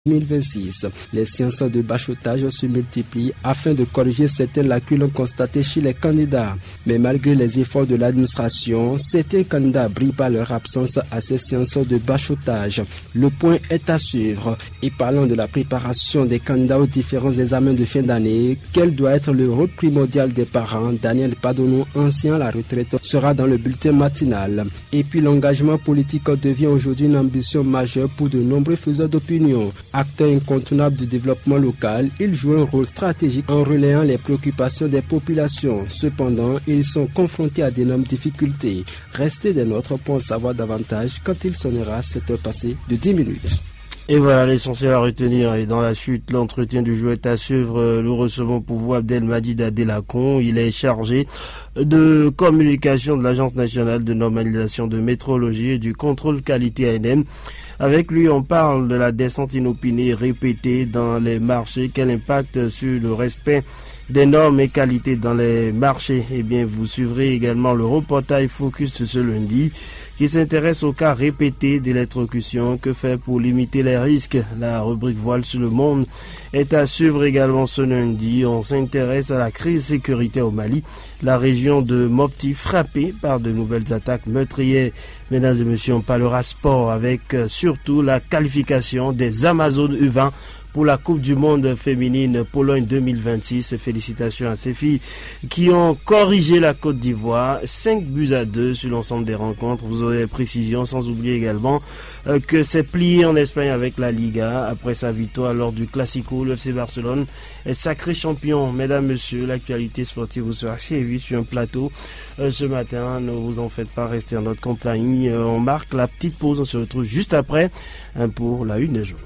2026. Les séances de bachotage se multiplient afin de corriger certaines lacunes constatées chez les candidats. Mais malgré les efforts de l'administration, certains candidats brillent par leur absence à ces séances de bachotage. Le point est à suivre. Et parlant de la préparation des candidats aux différents examens de fin d'année, quel doit être le rôle primordial des parents? Daniel Padono, ancien à la retraite, sera dans le bulletin matinal. Et puis l'engagement politique devient aujourd'hui une ambition majeure pour de nombreux faiseurs d'opinion. Acteur incontournable du développement local, ils jouent un rôle stratégique en relayant les préoccupations des populations. Cependant, ils sont confrontés à d'énormes difficultés. Restez des nôtres pour en savoir davantage quand il sonnera 7 heures passées de 10 minutes. Et voilà l'essentiel à retenir. Et dans la chute, l'entretien du jour est à suivre. Nous recevons pour vous Abdelmajid Adelakon. Il est chargé de communication de l'Agence nationale de normalisation de métrologie et du contrôle qualité ANM. Avec lui, on parle de la descente inopinée répétée dans les marchés. Quel impact sur le respect des normes et qualités dans les marchés? Eh bien, vous suivrez également le reportage Focus ce lundi qui s'intéresse aux cas répétés d'électrocution. Que faire pour limiter les risques? La rubrique Voile sur le monde est à suivre également ce lundi. On s'intéresse à la crise sécuritaire au Mali. La région de Mopti frappée par de nouvelles attaques meurtrières. Mesdames et messieurs, on parlera sport avec surtout la qualification des Amazones U20 pour la Coupe du Monde féminine Pologne 2026. Félicitations à ces filles qui ont corrigé la Côte d'Ivoire. 5-2 sur l'ensemble des rencontres. Vous aurez des précisions, sans oublier également que c'est plié en Espagne avec la Liga. Après sa victoire lors du Classico, le FC Barcelone est sacré champion. Mesdames, messieurs, l'actualité sportive vous sera suivie sur un plateau ce matin. Ne vous en faites pas, rester en notre compagnie. On marque la petite pause. On se retrouve juste après pour la une des jours.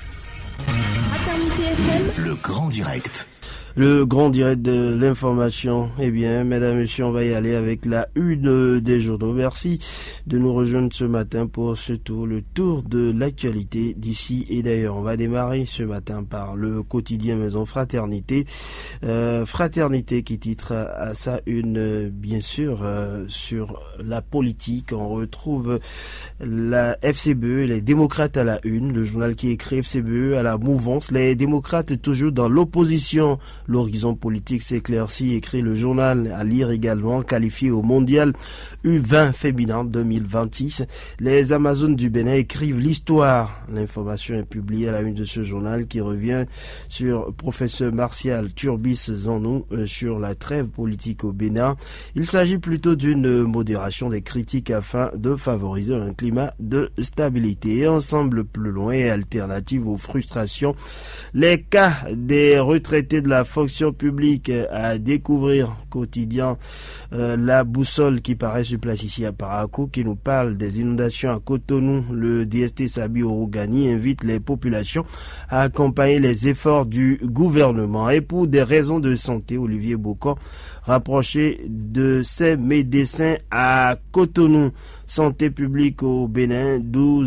Le grand direct. Le grand direct de l'information. Eh bien, mesdames et messieurs, on va y aller avec la une des journaux. Merci de nous rejoindre ce matin pour ce tour, le tour de l'actualité d'ici et d'ailleurs. On va démarrer ce matin par le quotidien Maison Fraternité. Fraternité qui titre à sa une, bien sûr, sur la politique. On retrouve la FCBE et les démocrates à la une. Le journal qui écrit FCBE à la mouvance. Les démocrates toujours dans l'opposition. L'horizon politique s'éclaircit, écrit le journal, à lire également, qualifié au mondial U20 féminin 2026. Les Amazones du Bénin écrivent l'histoire. L'information est publiée à la une de ce journal qui revient sur professeur Martial Turbis Zanou sur la trêve politique au Bénin. Il s'agit plutôt d'une modération des critiques afin de favoriser un climat de stabilité. Et ensemble plus loin et alternative aux frustrations, les cas des retraités de la fonction publique à découvrir. Quotidien La Boussole qui paraît sur place ici à Parakou, qui nous parle des inondations à Cotonou. Le DST Sabi Orogani invite les populations à accompagner les efforts du gouvernement. Et pour des raisons de santé, Olivier Bocon rapproché de ses médecins à Cotonou. Santé publique au Bénin,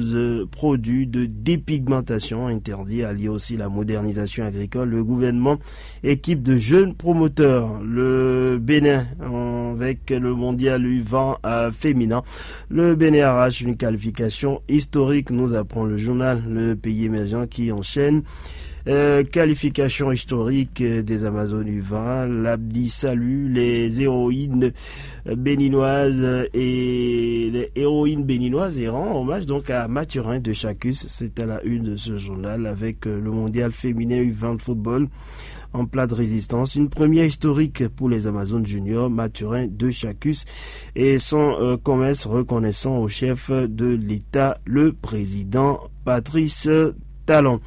12 produits de dépigmentation interdits, alliés aussi la modernisation agricole. Le gouvernement équipe de jeunes promoteurs. Le Bénin avec le mondial U20 féminin. Le Bénin arrache une qualification historique, nous apprend le journal Le Pays émergent qui enchaîne. Qualification historique des Amazones U20. L'Abdi salue les héroïnes béninoises et les héroïnes béninoises et rend hommage donc à Mathurin de Chacus. C'est à la une de ce journal avec le mondial féminin U20 de football en plat de résistance. Une première historique pour les Amazones juniors, Mathurin de Chacus et son commerce reconnaissant au chef de l'État, le président Patrice Talon.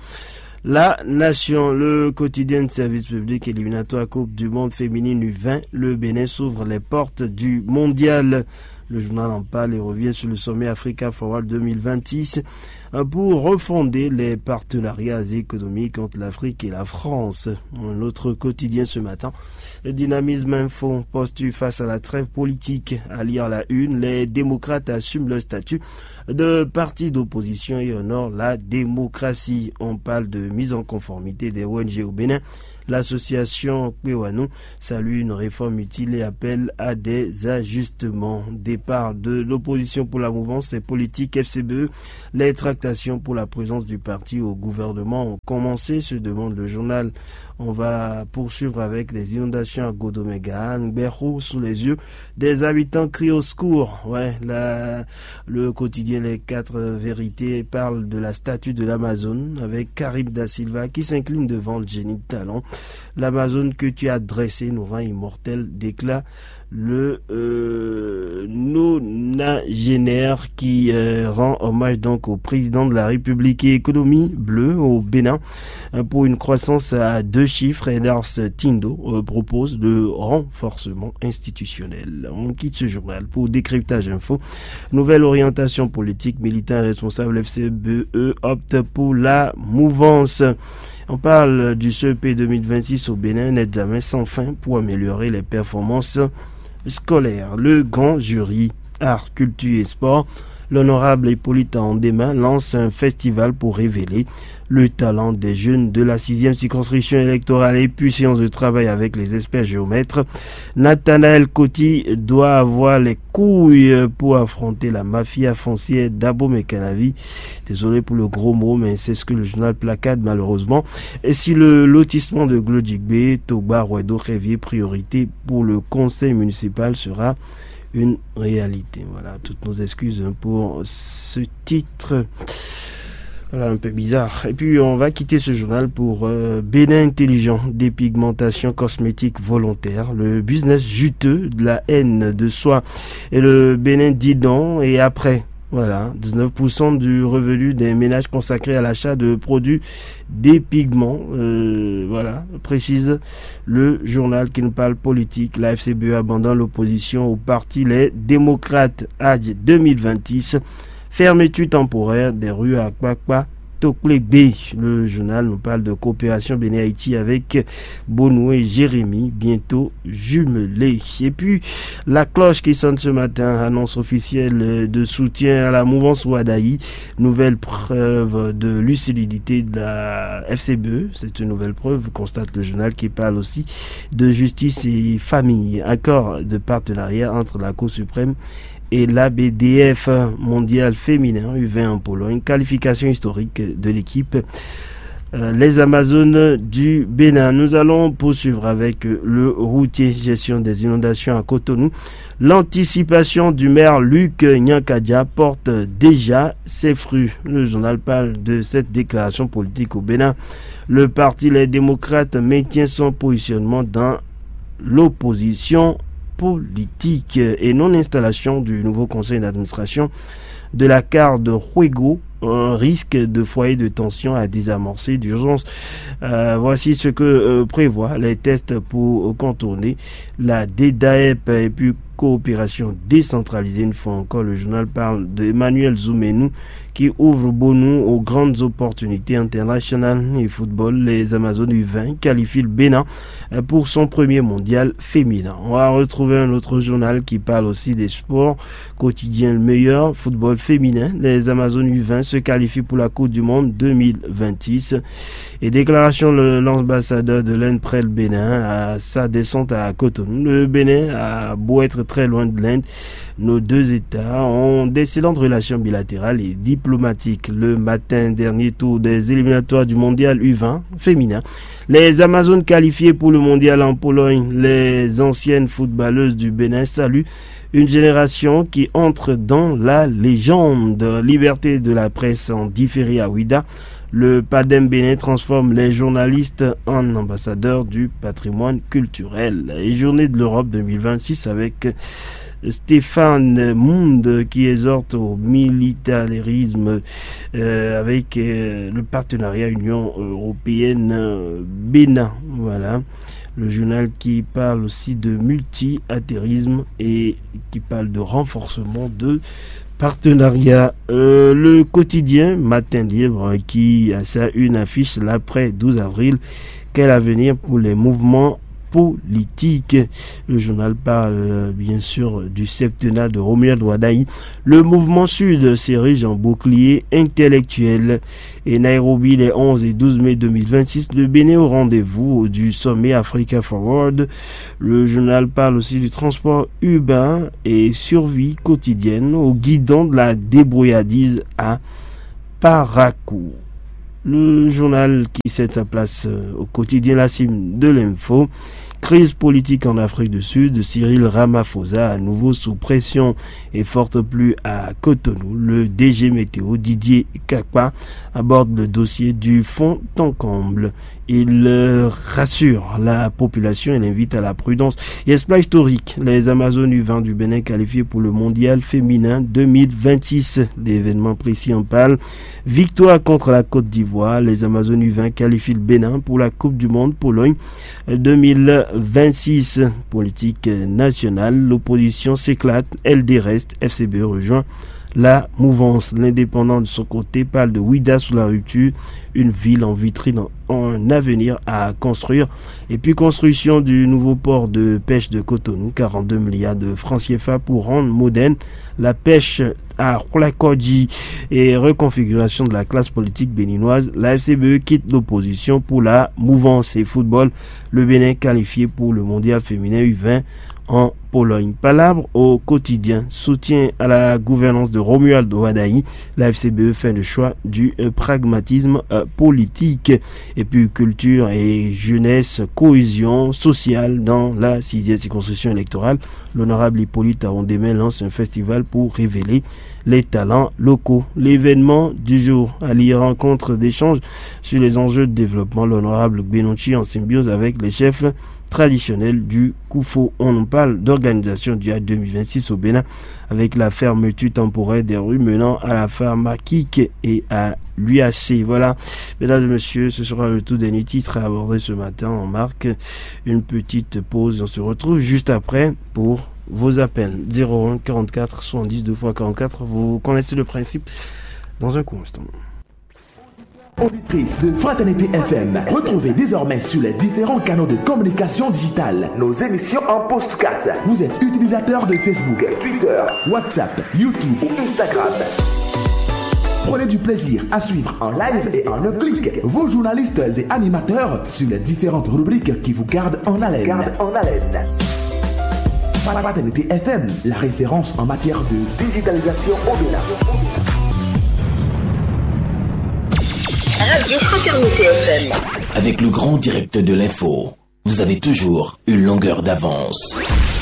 La Nation, le quotidien de service public éliminatoire Coupe du Monde féminine U20, le Bénin s'ouvre les portes du mondial. Le journal en parle et revient sur le sommet Africa Forward 2026 pour refonder les partenariats économiques entre l'Afrique et la France. L'autre quotidien ce matin, le Dynamisme Info postule face à la trêve politique. À lire la une, les démocrates assument leur statut de parti d'opposition et honorent la démocratie. On parle de mise en conformité des ONG au Bénin. L'association Kwewanou salue une réforme utile et appelle à des ajustements. Départ de l'opposition pour la mouvance et politique FCBE. Les tracteurs expectations pour la présence du parti au gouvernement ont commencé, se demande le journal. On va poursuivre avec les inondations à Godomega, Ngbero, sous les yeux des habitants crient au secours. Ouais, le quotidien Les 4 Vérités parle de la statue de l'Amazone avec Karim Da Silva qui s'incline devant le génie de talent. L'Amazone que tu as dressée nous rend immortel, déclare le nonagénaire qui rend hommage donc au président de la République et économie bleue au Bénin pour une croissance à 2 chiffres. Enars Tindo propose le renforcement institutionnel. On quitte ce journal pour Décryptage Info. Nouvelle orientation politique, militant et responsable FCBE opte pour la mouvance. On parle du CEP 2026 au Bénin, un examen sans fin pour améliorer les performances scolaires. Le grand jury Art, Culture et Sport, l'honorable Hippolyte Andema lance un festival pour révéler le talent des jeunes de la 6e circonscription électorale et puis séance de travail avec les experts géomètres. Nathanaël Coty doit avoir les couilles pour affronter la mafia foncière d'Abo Mekanavi. Désolé pour le gros mot, mais c'est ce que le journal placade malheureusement. Et si le lotissement de Glodjigbe, Toba, Rouedo, Révier, priorité pour le conseil municipal sera une réalité. Voilà, toutes nos excuses pour ce titre. Voilà, un peu bizarre. Et puis on va quitter ce journal pour Bénin intelligent, dépigmentation cosmétique volontaire, le business juteux de la haine de soi. Et le Bénin dit non et après. Voilà, 19% du revenu des ménages consacrés à l'achat de produits dépigments. Voilà, précise le journal qui nous parle politique. La FCBE abandonne l'opposition au parti Les Démocrates ADJ 2026. Fermeture temporaire des rues à Kwakwa, Tokle B. Le journal nous parle de coopération Bénin-Haïti avec Bono et Jérémy, bientôt jumelés. Et puis, la cloche qui sonne ce matin, annonce officielle de soutien à la mouvance Wadaï. Nouvelle preuve de lucidité de la FCBE. C'est une nouvelle preuve, constate le journal qui parle aussi de justice et famille. Accord de partenariat entre la Cour suprême et l'ABDF mondial féminin U20 en Pologne, qualification historique de l'équipe les Amazones du Bénin. Nous allons poursuivre avec le routier, gestion des inondations à Cotonou. L'anticipation du maire Luc Nyankadia porte déjà ses fruits. Le journal parle de cette déclaration politique au Bénin. Le parti Les Démocrates maintient son positionnement dans l'opposition politique et non-installation du nouveau conseil d'administration de la CAR de Huego, un risque de foyer de tension à désamorcer d'urgence. Voici ce que prévoient les tests pour contourner la DDAEP et puis coopération décentralisée. Une fois encore, le journal parle d'Emmanuel Zoumenou qui ouvre Bonou aux grandes opportunités internationales et football. Les Amazones U20 qualifient le Bénin pour son premier mondial féminin. On va retrouver un autre journal qui parle aussi des sports. Quotidien Le Meilleur, football féminin. Les Amazones U20 se qualifient pour la Coupe du Monde 2026. Et déclaration de l'ambassadeur de l'Inde près le Bénin à sa descente à Cotonou. Le Bénin a beau être très loin de l'Inde, nos deux États ont d'excellentes relations bilatérales et diplomatiques. Le matin, dernier tour des éliminatoires du mondial U20 féminin. Les Amazones qualifiées pour le mondial en Pologne. Les anciennes footballeuses du Bénin saluent une génération qui entre dans la légende. Liberté de la presse en différé à Ouida. Le PADEM Bénin transforme les journalistes en ambassadeurs du patrimoine culturel. Et Journée de l'Europe 2026 avec Stéphane Mound qui exhorte au militarisme avec le partenariat Union européenne-Bénin. Voilà. Le journal qui parle aussi de multi-attérisme et qui parle de renforcement de partenariat. Le quotidien Matin Libre qui a ça une affiche l'après 12 avril. Quel avenir pour les mouvements politiques? Le journal parle bien sûr du septennat de Romuald Wadaï. Le mouvement Sud s'érige en bouclier intellectuel. Et Nairobi les 11 et 12 mai 2026, le Bénin au rendez-vous du sommet Africa Forward. Le journal parle aussi du transport urbain et survie quotidienne au guidon de la débrouillardise à Parakou. Le journal qui cède sa place au quotidien La Cime de l'info. Crise politique en Afrique du Sud, Cyril Ramaphosa à nouveau sous pression et forte pluie à Cotonou. Le DG Météo Didier Kakpa aborde le dossier du fonds Tancomble. Il rassure la population et l'invite à la prudence. Exploit historique, les Amazones U20 du Bénin qualifiées pour le mondial féminin 2026. L'événement précis en parle. Victoire contre la Côte d'Ivoire. Les Amazones U20 qualifient le Bénin pour la Coupe du Monde Pologne 2026. Politique nationale, l'opposition s'éclate. LD reste, FCB rejoint la mouvance. L'indépendant de son côté parle de Ouida sous la rupture, une ville en vitrine, un avenir à construire. Et puis construction du nouveau port de pêche de Cotonou, 42 milliards de francs CFA pour rendre moderne la pêche à Khoulakodji et reconfiguration de la classe politique béninoise. La FCBE quitte l'opposition pour la mouvance et football. Le Bénin qualifié pour le mondial féminin U20 en Pologne. Palabre au quotidien. Soutien à la gouvernance de Romuald Ouadaï. La FCBE fait le choix du pragmatisme politique. Et puis culture et jeunesse, cohésion sociale dans la 6e circonscription électorale. L'honorable Hippolyte Arondemé lance un festival pour révéler les talents locaux. L'événement du jour, à l'y rencontre d'échanges sur les enjeux de développement. L'honorable Benouchi en symbiose avec les chefs traditionnel du Koufo. On en parle d'organisation du A 2026 au Bénin avec la fermeture temporaire des rues menant à la pharmacique et à l'UAC. Voilà, mesdames et messieurs, ce sera le tout dernier titre à aborder ce matin. On marque une petite pause. On se retrouve juste après pour vos appels. 01 44 70 2 x 44. Vous connaissez le principe dans un court instant. Auditrice de Fraternité FM, retrouvez désormais sur les différents canaux de communication digitale nos émissions en podcast. Vous êtes utilisateur de Facebook, Twitter, WhatsApp, YouTube ou Instagram. Prenez du plaisir à suivre en live et en un clic vos journalistes et animateurs sur les différentes rubriques qui vous gardent en haleine. Fraternité FM, la référence en matière de digitalisation au Bénin. Radio Fraternité FM. Avec le grand direct de l'info, vous avez toujours une longueur d'avance.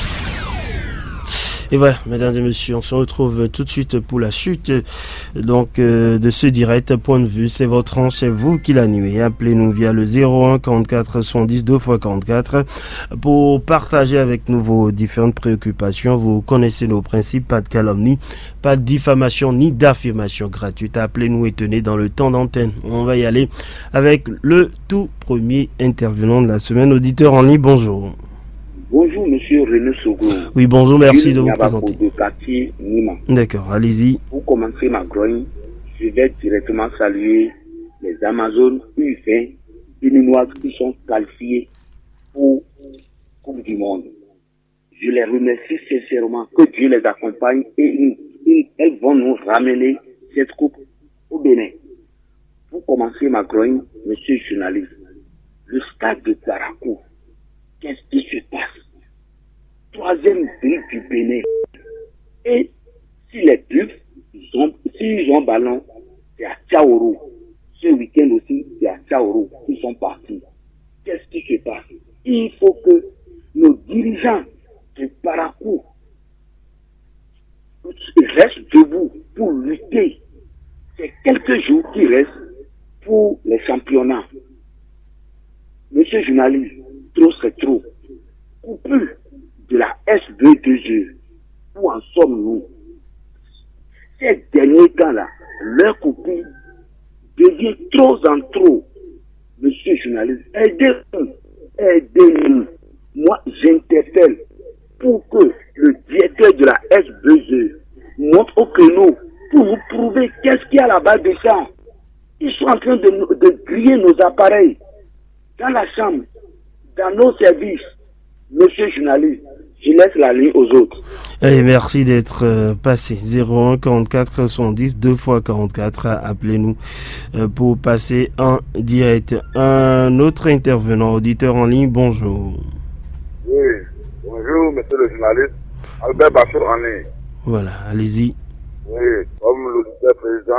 Et voilà, mesdames et messieurs, on se retrouve tout de suite pour la chute donc de ce direct. Point de vue, c'est votre an, c'est vous qui l'animez. Appelez-nous via le 01 44 70 2 x 44 pour partager avec nous vos différentes préoccupations. Vous connaissez nos principes, pas de calomnie, pas de diffamation ni d'affirmation gratuite. Appelez-nous et tenez dans le temps d'antenne. On va y aller avec le tout premier intervenant de la semaine. Auditeur en ligne, bonjour. Bonjour, monsieur René Sogo. Oui, bonjour, merci de vous présenter. De quartier Nima. D'accord, allez-y. Pour commencer ma grogne, je vais directement saluer les Amazones U20 béninoises qui sont qualifiées pour Coupe du Monde. Je les remercie sincèrement, que Dieu les accompagne et elles vont nous ramener cette coupe au Bénin. Pour commencer ma grogne, monsieur le journaliste, le stade de Parakou, qu'est-ce qui se passe? 3e ville du Bénin. Et si les Buffs, s'ils ont ballon, c'est à Tchaourou. Ce week-end aussi, c'est à Tchaourou. Ils sont partis. Qu'est-ce qui se passe? Il faut que nos dirigeants de Parakou restent debout pour lutter. C'est quelques jours qui restent pour les championnats. Monsieur journaliste, trop c'est trop. Coupure de la SB2E. Où en sommes-nous? Ces derniers temps-là, leur coupure devient trop en trop. Monsieur journaliste, aidez-nous. Aidez-nous. Moi, j'interpelle pour que le directeur de la SB2E montre au créneau pour nous prouver qu'est-ce qu'il y a là-bas de ça. Ils sont en train de griller nos appareils dans la chambre, dans nos services. Monsieur journaliste, je laisse la ligne aux autres. Et merci d'être passé. 01 44 70 2 x 44. Appelez-nous pour passer en direct. Un autre intervenant, auditeur en ligne, bonjour. Oui, bonjour, monsieur le journaliste. Albert Bachour en ligne. Voilà, allez-y. Oui, comme l'auditeur président,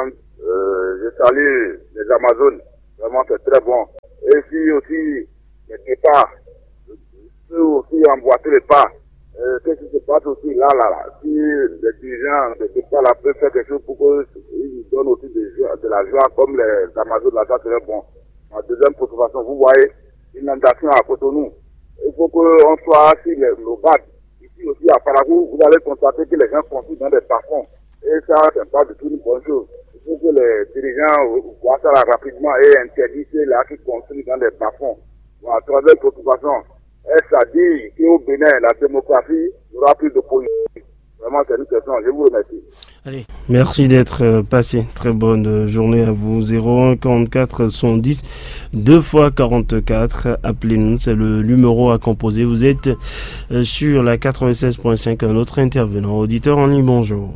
Je salue les Amazones. Vraiment, c'est très bon. Et si aussi, les départs, ceux aussi emboîter les pas. Qu'est-ce qui se passe aussi là. Si les dirigeants de ce pas-là peuvent faire quelque chose pour qu'ils nous donnent aussi de la joie comme les Amazones, là, ça serait bon. Ma deuxième préoccupation, vous voyez, inondation à Cotonou. Il faut qu'on soit sur nos bases. Ici aussi à Paragou, vous allez constater que les gens construisent dans des parfums. Et ça, c'est pas du tout une bonne chose. Il faut que les dirigeants voient ça là rapidement et interdisent ceux-là qui construisent dans des parfums. Voilà, troisième préoccupation. Est-ce à dire qu'au Bénin, la démocratie aura plus de politique? Vraiment, c'est une question. Je vous remercie. Allez, merci d'être passé. Très bonne journée à vous. 01 44 110 2 fois 44. Appelez-nous, c'est le numéro à composer. Vous êtes sur la 96.5. Un autre intervenant, auditeur en ligne, bonjour.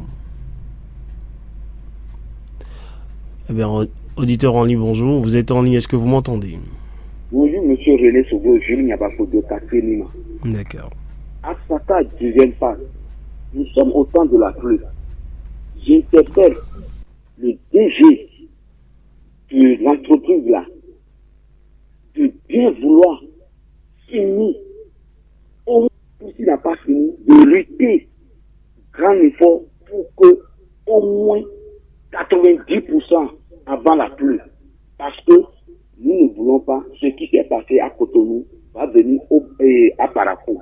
Eh bien, auditeur en ligne, bonjour. Vous êtes en ligne, est-ce que vous m'entendez? Bonjour, monsieur René Sogo, Jules Niabafo de Kakenima. D'accord. À Sata, deuxième phase. Nous sommes au temps de la pluie. J'interpelle le DG de l'entreprise là de bien vouloir finir, au moins s'il n'a pas fini, de lutter grand effort pour que au moins 90% avant la pluie. Parce que nous ne voulons pas ce qui s'est passé à Cotonou va venir à Parakou.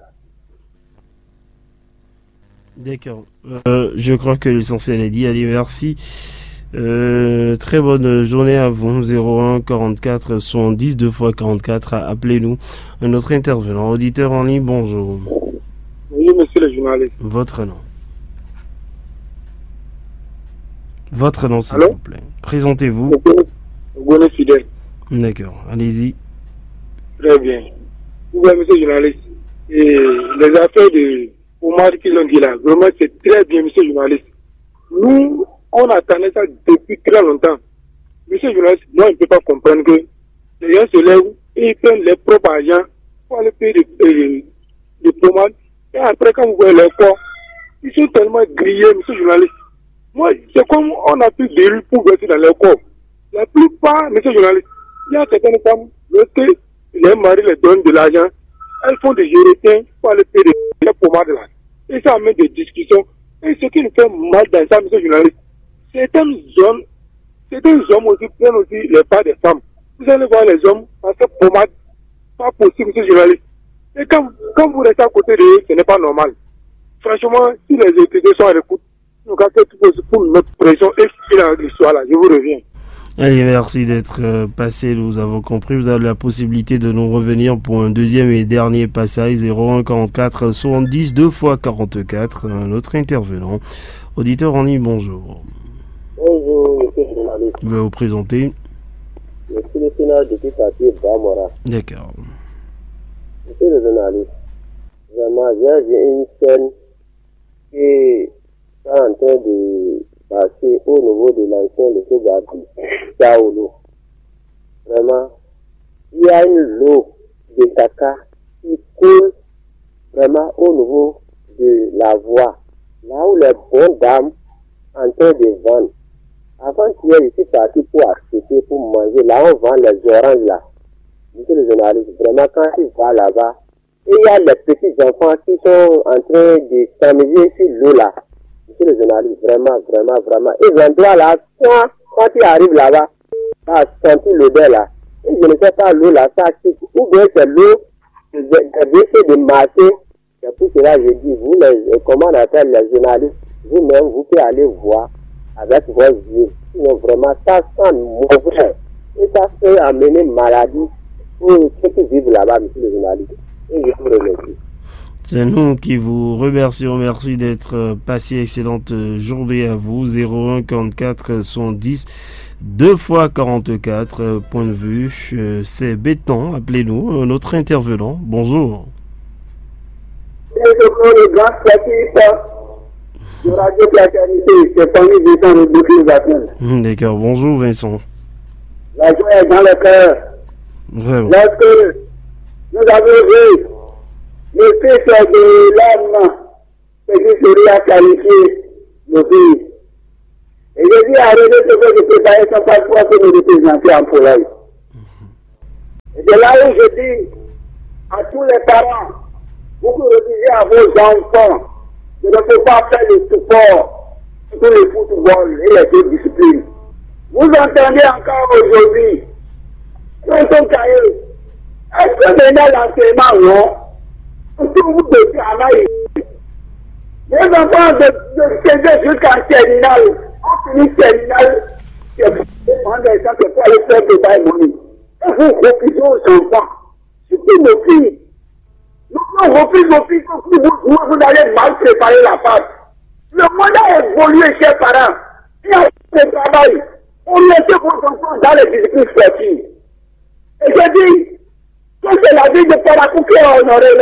D'accord. Je crois que l'essentiel est dit. Allez, merci. Très bonne journée à vous. 01 44 110 2 fois 44. Appelez-nous. Un autre intervenant. Auditeur en ligne, bonjour. Oui, monsieur le journaliste. Votre nom. Votre nom, s'il vous plaît. Présentez-vous. Bonne fidèle. D'accord. Allez-y. Très bien. Oui, monsieur le journaliste. Et les affaires de Omar qui l'ont dit là, vraiment c'est très bien, monsieur le journaliste. Nous, on attendait ça depuis très longtemps. Monsieur le journaliste, moi je ne peux pas comprendre que les gens se lèvent et ils prennent les propres agents pour aller payer des pommades. Et après, quand vous voyez leur corps, ils sont tellement grillés, monsieur le journaliste. Moi, c'est comme on a plus de rue pour verser dans leur corps. La plupart, monsieur le journaliste, il y a certaines femmes, lorsque les maris les donnent de l'argent, elles font des géretins pour aller payer des pommades là. Et ça amène des discussions. Et ce qui nous fait mal dans ça, monsieur le journaliste, certains hommes aussi prennent aussi les pas des femmes. Vous allez voir les hommes, parce que pommade, pas possible, monsieur le journaliste. Et quand vous restez à côté de eux, ce n'est pas normal. Franchement, si les autorités sont à l'écoute, nous gardons tout pour notre pression et finir l'histoire là. Je vous reviens. Allez, merci d'être passé, nous avons compris. Vous avez la possibilité de nous revenir pour un deuxième et dernier passage. 01 44 70 2 fois 44. Un autre intervenant. Auditeur en ligne, bonjour. Bonjour, monsieur le journaliste. Vous vous présenter. Je suis le sénateur depuis quartier Bamora. D'accord. Monsieur le journaliste, vraiment, j'ai une scène qui est en train de passer au niveau de l'ancien lycée Gadi, Taolo. Vraiment, il y a une lot de caca qui coule vraiment au niveau de la voie, là où les bonnes dames en train de vendre. Avant-hier, je suis parti pour acheter, pour manger. Là, on vend les oranges là. Monsieur le journaliste, vraiment, quand il va là-bas, il y a les petits enfants qui sont en train de s'amuser sur l'eau là. Monsieur le journaliste, vraiment. Et l'endroit là, quand il arrive là-bas, ça a senti l'odeur là. Et je ne sais pas l'eau là, ça quitte. Ou bien c'est l'eau des déchets de marché. C'est pour cela que je dis, vous, comment on appelle les journalistes, vous-même, vous pouvez aller voir avec vos yeux. Sinon, vraiment, ça sent mauvais. Et ça peut amener maladie pour ceux qui vivent là-bas, monsieur le journaliste. Et je vous remercie. C'est nous qui vous remercions. Merci d'être passé. Excellente journée à vous. 01 44 110 2 fois 44. Point de vue. C'est Béton. Appelez-nous. Un autre intervenant. Bonjour. Le grand classique de Radio Fraternité, c'est Fanny Vincent de Bouquet. D'accord. Bonjour Vincent. La joie est dans le cœur. Vraiment. Lorsque nous avons vu le fils de l'homme, c'est qui serait à qualifier nos filles. Et je dis à René Segou de préparer son passeport pour nous représenter en Pologne. Et de là où je dis à tous les parents, vous redisez à vos enfants, je ne peux pas faire le support pour le football et les autres disciplines. Vous entendez encore aujourd'hui, tonton Caillé, est-ce que maintenant l'enseignement, non? Tout vous devez en aller. Les enfants de CG jusqu'en terminale, on finit terminale, c'est pour aller faire de bail. Et vous refusez aux enfants, surtout nos filles. Nous refusons vos filles, vous allez mal préparer la pâte. Le monde a évolué, chers parents. Il y a le travail. Orientez vos enfants dans les disciplines sportives. Et je dis, que c'est la vie de Parakou qui est honorée,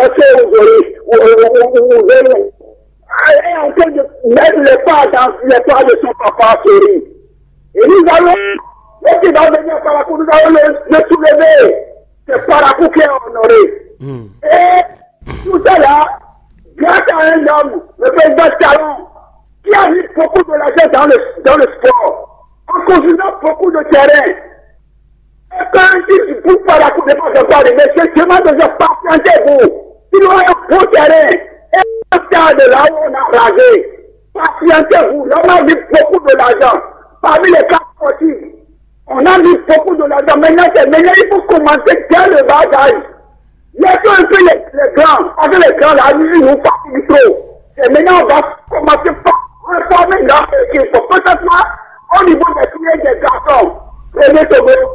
vous verrez. Elle est en train de mettre les pas dans les pas de son papa chéri. Et nous allons, lorsqu'il va venir à Parakou, nous allons le soulever. C'est Parakou qui est honoré. Et tout ça là, grâce à un homme, le président Talon, qui a mis beaucoup de l'argent dans le sport, en construisant beaucoup de terrains. Et quand il dit pour Parakou ne pas avoir de messieurs, je demande déjà patientez-vous. Il y aura un beau terrain. Et un stade là où on a rasé. Patientez-vous. Là, on a mis beaucoup de l'argent. Parmi les quatre sportifs, on a mis beaucoup de l'argent. Maintenant, il faut commencer dès le bas âge. Laissez un peu les grands. Parce que les grands, là, ils nous fatiguent trop. Et maintenant, on va commencer par réformer l'équipe. Peut-être au niveau des filles et des garçons. Prenez ce mot.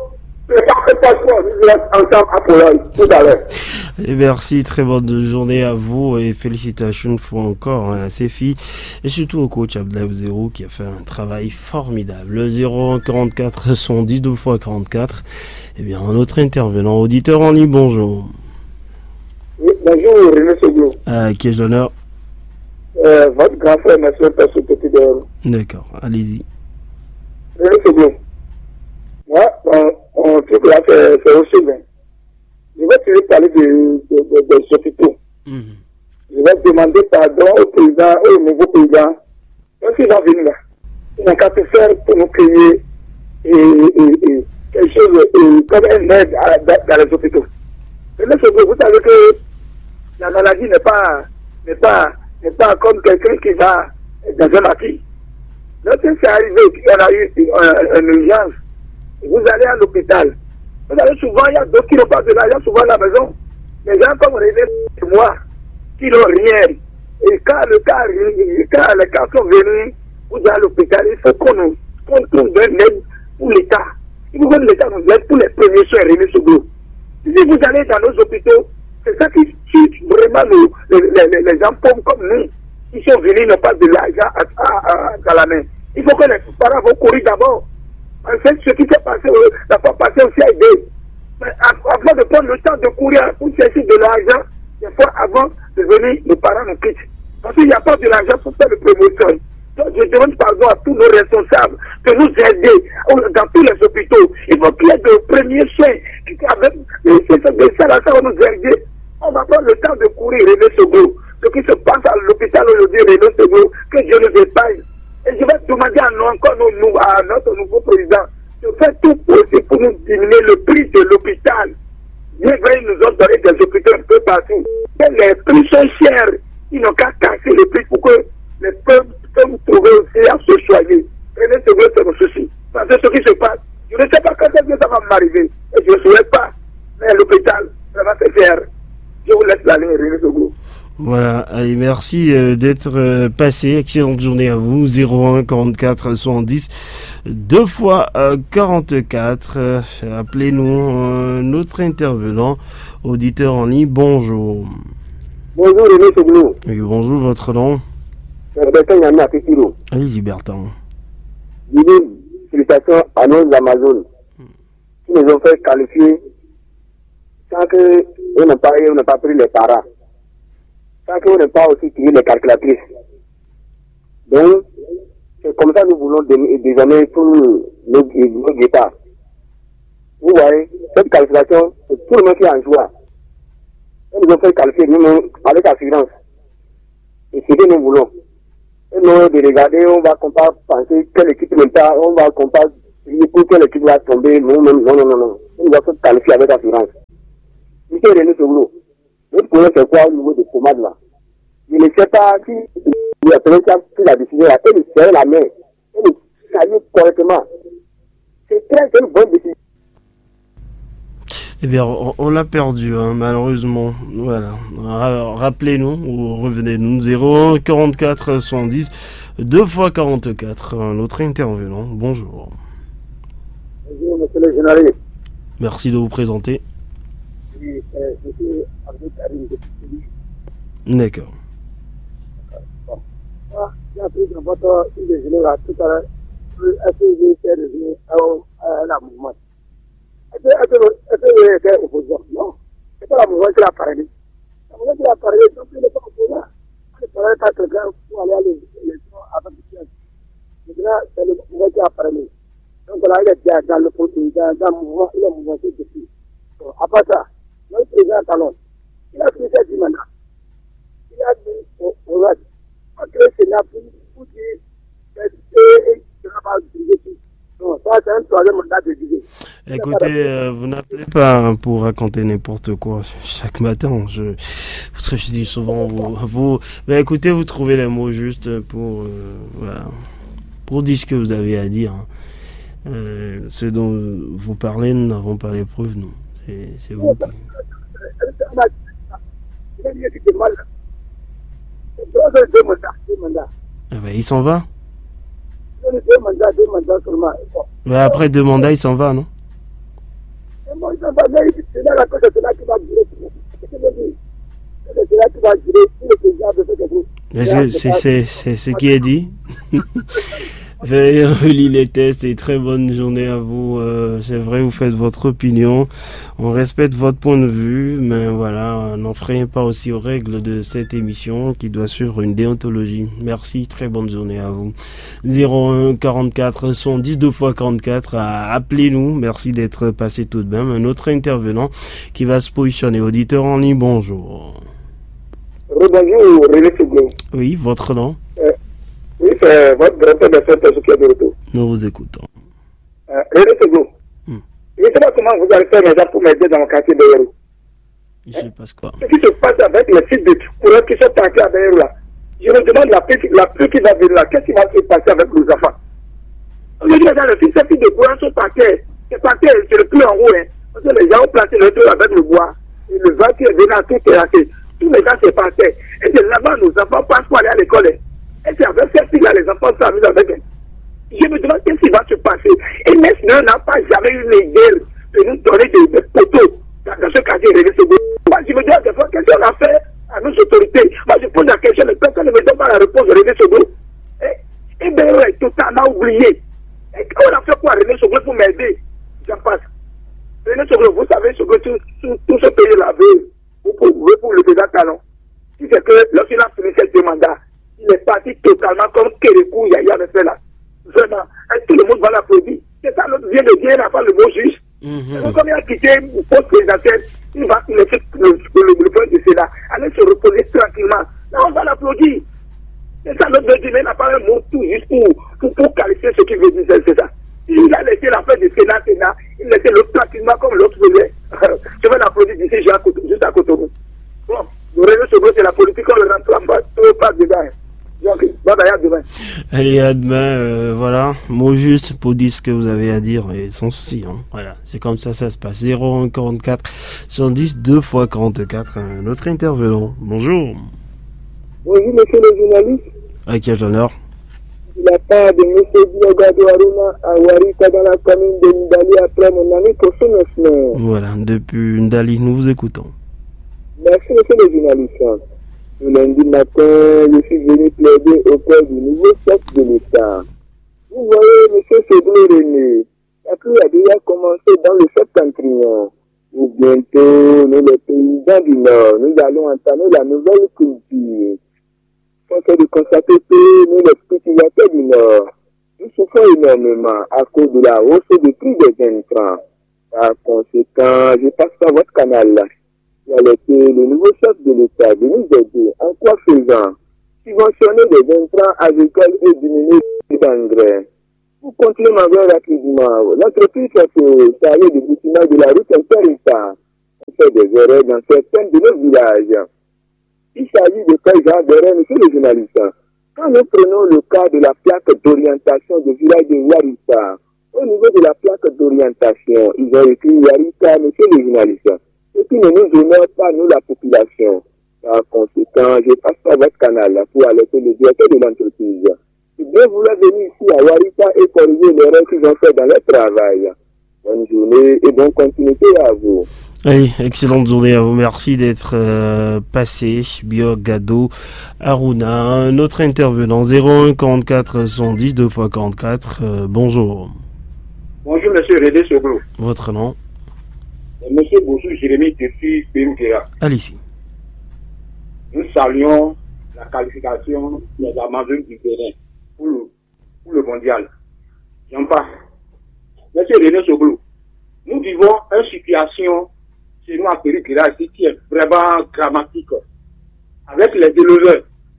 Ensemble à Pologne, tout à l'heure. Et merci, très bonne journée à vous et félicitations une fois encore à ces filles et surtout au coach Abdelaï Zéro qui a fait un travail formidable. Le 01 44 110 2 x 44. Eh bien, un autre intervenant, auditeur en ligne, bonjour. Oui, bonjour, René Segou. Qui est l'honneur? Votre grand frère, monsieur, Perso Petit de. D'accord, allez-y. René Segou. Moi, on trouve là, c'est aussi bien. Je vais te parler des hôpitaux. Je vais demander pardon au président, au nouveau président. Lorsqu'ils vont venir là, ils n'ont qu'à te faire pour nous créer quelque chose comme un aide dans les hôpitaux. Vous savez que la maladie n'est pas comme quelqu'un qui va dans un maquis. Lorsque c'est arrivé qu'on a eu une urgence, vous allez à l'hôpital. Vous allez souvent, il y a d'autres qui n'ont pas de l'argent, souvent à la maison. Les gens comme René et moi, qui n'ont rien. Et quand les cas sont venus, vous allez à l'hôpital, il faut qu'on trouve de l'aide pour l'État. Il faut que l'État nous aide pour les premiers soins René Segou. Si vous allez dans nos hôpitaux, c'est ça qui tue vraiment les gens pauvres comme nous, qui sont venus, n'ont pas de l'argent dans la main. Il faut que les parents vont courir d'abord. En fait, ce qui s'est passé, n'a pas passé au CID. Mais avant de prendre le temps de courir pour chercher de l'argent, des fois avant de venir, les parents nous quittent. Parce qu'il n'y a pas de l'argent pour faire le premier soin. Donc je demande pardon à tous nos responsables de nous aider dans tous les hôpitaux. Il faut qu'il y ait de premiers soins. C'est ça, ça va nous aider. On va prendre le temps de courir, René Segou. Ce qui se passe à l'hôpital aujourd'hui, René Segou, que Dieu nous épargne. Et je vais demander à notre nouveau président de faire tout possible pour nous diminuer le prix de l'hôpital. Bien vrai, ils nous ont donné des hôpitaux un peu partout. Et les prix sont chers. Ils n'ont qu'à casser les prix pour que les peuples puissent trouver aussi à se soigner. Prenez ce que c'est mon souci. Parce que ce qui se passe, je ne sais pas quand est-ce que ça va m'arriver. Et je ne souhaite pas. Mais l'hôpital, ça va se faire. Je vous laisse la ligne, René Segou. Voilà, allez, merci d'être passé. Excellente journée à vous. 01 44 70 2 fois 44. Appelez-nous notre intervenant, auditeur en ligne. Bonjour. Bonjour, René Segou. Oui, bonjour, votre nom? Bertrand Yami à Pétiro. Allez-y, Bertrand. Je dis félicitations à nos Amazones qui nous ont fait qualifier sans qu'on n'ait pas pris les parents. Sans qu'on n'ait pas aussi tiré les calculatrices. Donc, c'est comme ça que nous voulons désormais pour nos guitares. Vous voyez, cette qualification, c'est tout le monde qui est en joie. Ils nous ont fait qualifier nous avec assurance. Et c'est ce que nous voulons. Et non, de regarder, on va pas penser quelle équipe n'est pas, on va pas prier pour quelle équipe va tomber. Non. On va se qualifier avec assurance. Monsieur René Soglo, votre problème c'est quoi au niveau des pomades là? Je ne sais pas si la présidente a pris la décision, elle lui serre la main, elle lui salue correctement. C'est une bonne décision. Eh bien, on l'a perdu, hein, malheureusement. Voilà. Rappelez-nous ou revenez-nous. 01 44 110 2 x 44. Un autre intervenant. Bonjour. Bonjour, monsieur le journaliste. Merci de vous présenter. Oui, monsieur Abdou Karim. D'accord. Bon. Moi, j'ai appris dans votre déjeuner là tout à l'heure. Est-ce que j'ai fait revenir à la mouvement? Est-ce que était opposant? Non. C'est pas la mouvement qui l'a parlé. La mouvement qui l'a parlé, donc il n'est pas opposant. Il ne parlait pas quelqu'un pour aller à l'élection avec le siège. Maintenant, c'est le mouvement qui a parlé. Donc là, il est déjà dans le mouvement, il est mouvementé depuis. Bon, à part ça, notre président Talon, il a pris cette mandat. Il a dit au RAD, on va créer ce Sénat pour dire que ne va pas diriger tout. Non, ça c'est un troisième mandat de diriger. Écoutez, vous n'appelez pas pour raconter n'importe quoi chaque matin. Je dis souvent, ben écoutez, vous trouvez les mots justes pour dire ce que vous avez à dire. Ce dont vous parlez, nous n'avons pas les preuves, nous. C'est vous qui... Ah ben, il s'en va. Deux mandats seulement. Ben, après 2 mandats, il s'en va, non? C'est ce qui est dit. Veuillez relire les tests et très bonne journée à vous. C'est vrai, vous faites votre opinion. On respecte votre point de vue, mais voilà, n'enfreignez pas aussi aux règles de cette émission qui doit suivre une déontologie. Merci, très bonne journée à vous. 01 44 110 2 x 44. Appelez-nous. Merci d'être passé tout de même. Un autre intervenant qui va se positionner. Auditeur en ligne, bonjour. Bonjour, René Soglo. Oui, votre nom? Oui, c'est votre directeur de cette qui est de retour. Nous vous écoutons. René Soglo. Je ne sais pas comment vous allez faire mes gens pour m'aider dans le quartier de Yoro. Il se passe quoi? Ce qui se passe avec les sites de courant qui sont parqués à Yoro là. Je me demande la pluie qui va venir là. Qu'est-ce qui va se passer avec nos enfants? Aujourd'hui, ces sites de courant sont parqués. C'est parqué, c'est le plus en haut. Hein. Parce que les gens ont placé le tour avec le bois. Et le vent qui est venu à tout terrasser. Tous les gens se passaient. Et c'est là-bas, nos enfants passent pour aller à l'école. Et c'est avec ces filles-là, les enfants s'amusent avec elles. Je me demande qu'est-ce qui va se passer. Et maintenant, on n'a pas jamais eu l'idée de nous donner des poteaux dans ce quartier de René. Moi, je me dis des fois, qu'est-ce qu'on a fait à nos autorités? Moi, je pose la question, les personnes ne me donnent pas la réponse de René Soglo. Et bien, on est totalement oublié. Et on a fait quoi à René Soglo pour m'aider? J'en passe. René Soglo, vous savez, Soglo, tout ce pays-là veut pour le président Talon. Si c'est que lorsqu'il a fini ses 2 mandats, il est parti totalement comme Kérékou Yaya le fait là. Vraiment. Et tout le monde va l'applaudir. C'est ça, l'autre vient de dire, il n'a pas le mot juste. Comme il a quitté le poste présidentiel, il va laisser le point du Sénat. Aller se reposer tranquillement. Là, on va l'applaudir. C'est ça, l'autre veut dire, mais il n'a pas un mot tout juste pour qualifier ce qu'il veut dire. C'est ça. Il a laissé la fin du Sénat, il laissait l'autre tranquillement comme l'autre faisait. Je vais l'applaudir d'ici juste à Cotonou. Bon, le René Soglo, c'est la politique, on le rentre pas dedans. Donc, à demain. Allez, à demain, voilà. Mot juste pour dire ce que vous avez à dire et sans souci. Hein. Voilà, c'est comme ça se passe. 01 44 110 2 x 44. Un autre intervenant. Bonjour. Bonjour, monsieur le journaliste. À qui ai-je l'honneur? La part de M. Diogado Aruna à Warika dans la commune de Ndali après mon ami pour ce neuf. Voilà, depuis Ndali, nous vous écoutons. Merci, monsieur le journaliste. Le lundi matin, je suis venu plaider auprès du nouveau chef de l'État. Vous voyez, M. Soglo René, la pluie a déjà commencé dans le septentrion. Et bientôt, nous les paysans du Nord, nous allons entamer la nouvelle culture. Force de constater que nous les cultivateurs du Nord, nous souffrons énormément à cause de la hausse des prix des intrants. Par conséquent, je passe par votre canal là. Il a laissé le nouveau chef de l'État de nous aider en quoi faisant. subventionner des intrants agricoles et diminuer les engrais. Pour continuer ma voix rapidement, l'entreprise qui a chargé du bâtiment de la route inter-État fait des erreurs dans certains de nos villages. Il s'agit de quel genre d'erreur, monsieur le journaliste? Quand nous prenons le cas de la plaque d'orientation du village de Yarita, au niveau de la plaque d'orientation, ils ont écrit Yarita, monsieur le journaliste, ce qui ne nous honore pas, nous, la population. Par conséquent, je passe par votre canal pour alerter le directeur de l'entreprise. C'est bien vouloir venir ici à Yarita et corriger l'erreur qu'ils ont fait dans leur travail. Bonne journée et bonne continuité à vous. Oui, excellente journée à vous. Merci d'être passé. Biogado Aruna, un autre intervenant, 01 44 110 2 x 44. Bonjour. Bonjour, monsieur René Soglo. Votre nom? Monsieur Boussou Jérémy depuis Pémkera. Allez-y. Nous saluons la qualification des Amazones du Bénin pour le mondial. J'en passe. Monsieur René Soglo, nous vivons une situation chez nous à Pémkera qui est vraiment dramatique avec les éleveurs.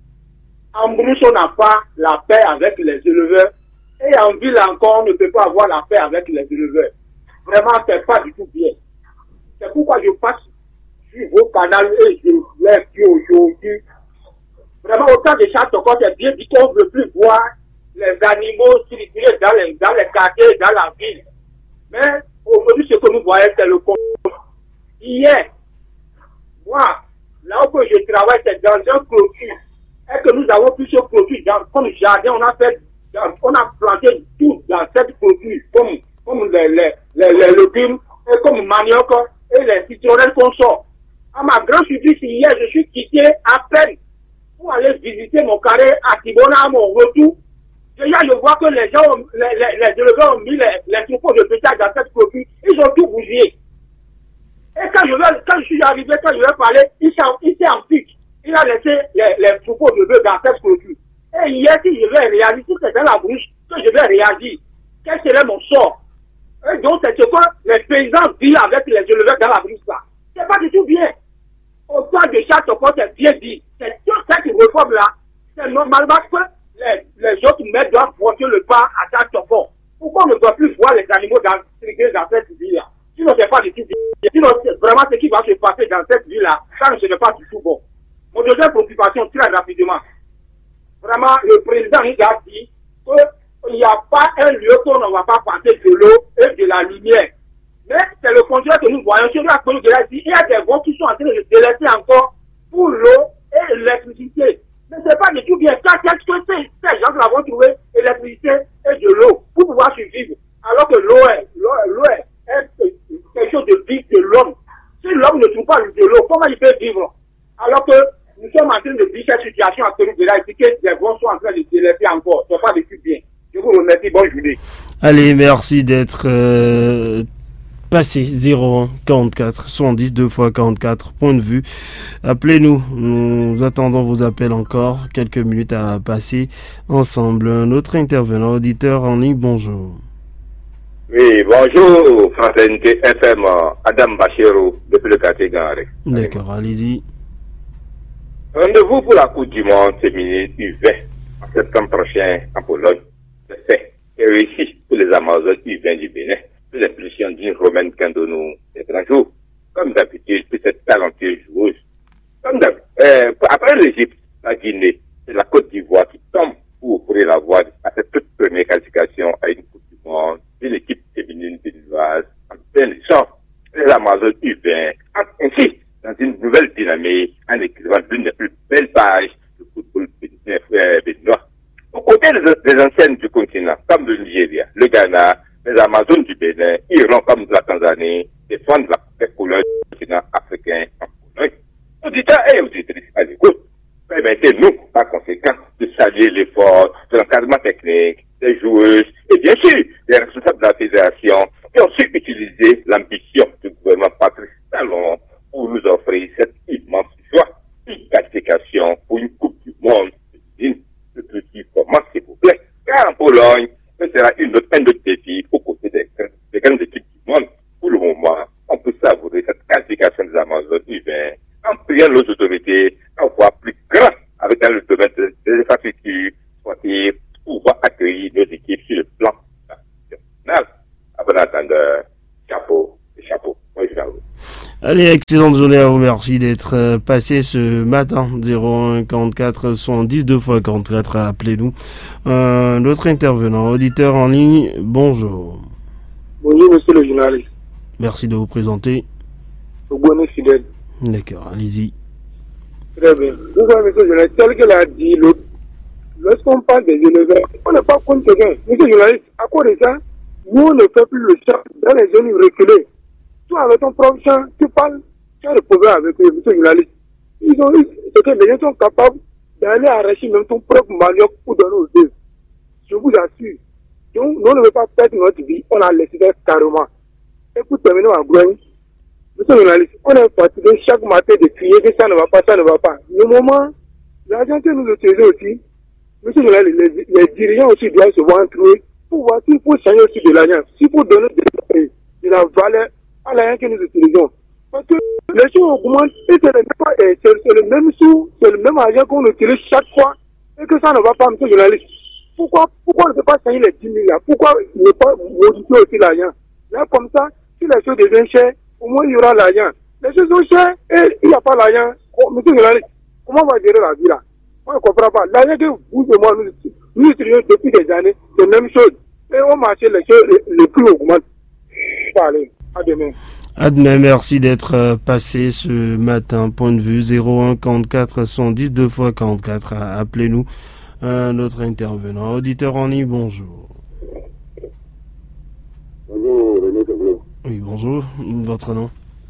En brousse, on n'a pas la paix avec les éleveurs. Et en ville encore, on ne peut pas avoir la paix avec les éleveurs. Vraiment, c'est pas du tout bien. C'est pourquoi je passe sur vos canaux et je lève aujourd'hui. Vraiment, autant de chasse encore, c'est bien dit qu'on ne veut plus voir les animaux circuler dans les quartiers, dans la ville. Mais aujourd'hui, ce que nous voyons, c'est le contraire. Hier, moi, là où je travaille, c'est dans un clôture. Et que nous avons pu se clôture comme jardin, on a planté tout dans cette clôture, comme les légumes, et comme manioc, et les citronnelles qu'on sort. À ma grande surprise, hier, je suis quitté à peine pour aller visiter mon carré à Tibona à mon retour. Déjà, je vois que les gens, les éleveurs ont mis les troupeaux de bétail dans cette clôture, ils ont tout bougé. Et quand je suis arrivé, quand je lui ai parlé, il s'est en pique. Il a laissé les troupeaux de bœufs dans cette clôture. Et hier, si je vais réagir, si c'est dans la bouche que je vais réagir, quel serait mon sort? Et donc, c'est ce que les paysans vivent avec les éleveurs dans la bouche là. C'est pas du tout bien. Au temps de chaque fois, c'est bien dit. C'est toute cette réforme-là. C'est normalement que les autres maîtres doivent porter le pas à chaque fois. Pourquoi on ne doit plus voir les animaux dans cette ville-là? Sinon, c'est pas du tout bien. Sinon, c'est vraiment ce qui va se passer dans cette ville-là, ça ne serait pas du tout bon. Mon deuxième préoccupation, très rapidement. Vraiment, le président nous a dit qu'il n'y a pas un lieu qu'on ne va pas passer de l'eau et de la lumière. Mais c'est le contraire que nous voyons. Sur la commune de la dit, il y a des voies qui sont en train de se délaisser encore pour l'eau et l'électricité. Mais ce n'est pas du tout bien. Quand est-ce que ces gens vont trouver l'électricité et de l'eau pour pouvoir survivre? Alors que l'eau est quelque chose de vivre de l'homme. Si l'homme ne trouve pas de l'eau, comment il peut vivre? Alors que nous sommes en train de vivre cette situation à Péru de la et que les voies sont en train de se délaisser encore. Ce n'est pas du tout bien. Je vous remercie. Bonne journée. Allez, merci d'être passé. 01 44 110 2 x 44. Point de vue. Appelez-nous. Nous attendons vos appels encore. Quelques minutes à passer ensemble. Un autre intervenant, auditeur en ligne. Bonjour. Oui, bonjour, Fraternité FM, Adam Bachero, depuis le quartier Gare. D'accord, allez-y. Rendez-vous pour la Coupe du Monde féminine U20 en septembre prochain en Pologne. C'est fait et réussi pour les Amazones U20 du Bénin, sous l'impulsion d'une Romaine Candonou des grands jours. Comme d'habitude, pour cette talentueuse joueuse. Après l'Égypte, la Guinée, c'est la Côte d'Ivoire qui tombe pour ouvrir la voie à cette toute première qualification à une Coupe du Monde d'une équipe féminine béninoise en plein essor. Les Amazones U20 entrent ainsi dans une nouvelle dynamique en écrivant l'une des plus belles pages du football béninois. Aux côtés des anciennes du continent, comme le Nigeria, le Ghana, les Amazones du Bénin iront comme la Tanzanie défendre la couleur du continent africain en Pologne. Auditeurs et auditrices à l'écoute, permettez-nous par conséquent de saluer l'effort de l'encadrement technique des joueuses et bien sûr des responsables de la fédération qui ont su utiliser l'ambition du gouvernement Patrice Talon pour nous offrir cette immense joie, une qualification pour une Coupe du Monde féminine. Le petit commence, s'il vous plaît, car en Pologne, ce sera un autre défi aux côtés des grandes équipes du monde. Pour le moment, on peut savourer cette qualification des Amazones U20 en priant nos autorités à voir plus grand avec dans le domaine Allez, excellente journée à vous. Merci d'être passé ce matin. 01 44 110 2 fois 44. Appelez-nous. L'autre intervenant, auditeur en ligne, bonjour. Bonjour, monsieur le journaliste. Merci de vous présenter. Bonne fidèle. D'accord, allez-y. Très bien. Vous voyez, monsieur le journaliste, tel que l'a dit l'autre, lorsqu'on parle des éleveurs, on n'est pas contre quelqu'un. Monsieur le journaliste, à quoi de ça, nous, on ne fait plus le champ dans les zones reculées. Toi, avec ton propre champ, tu parles, tu as des problèmes avec eux, monsieur le journaliste. Ils ont eu, c'est que les gens sont capables d'aller arracher même ton propre manioc pour donner aux deux. Je vous assure. Donc, nous ne veut pas perdre notre vie, on a laissé faire carrément. Et pour terminer ma grogne, monsieur le journaliste, on est fatigué chaque matin de crier que ça ne va pas, ça ne va pas. Le moment, l'argent que nous utilisons aussi, monsieur le journaliste, les dirigeants aussi doivent se voir entre eux pour voir s'il faut changer aussi de l'argent, s'il faut donner de la valeur à l'argent que nous utilisons. Parce que les choses augmentent et c'est le même sou, c'est le même argent qu'on utilise chaque fois et que ça ne va pas, monsieur le journaliste. Pourquoi on ne peut pas changer les 10 000 là? Pourquoi ne pas modifier aussi l'argent? Là, comme ça, si les choses deviennent chères, au moins il y aura l'argent. Les choses sont chères et il n'y a pas l'argent. Monsieur le journaliste, comment on va gérer la vie là? On ne comprend pas. L'argent que vous et moi, nous utilisons depuis des années, c'est la même chose. Et au marché, les choses, les prix augmentent. Allez, à demain. À demain, merci d'être passé ce matin. Point de vue 01 44 110 2 fois 44. Appelez-nous. Un autre intervenant. Auditeur en ligne, bonjour. Bonjour, René Teglo. Oui, bonjour. Votre nom?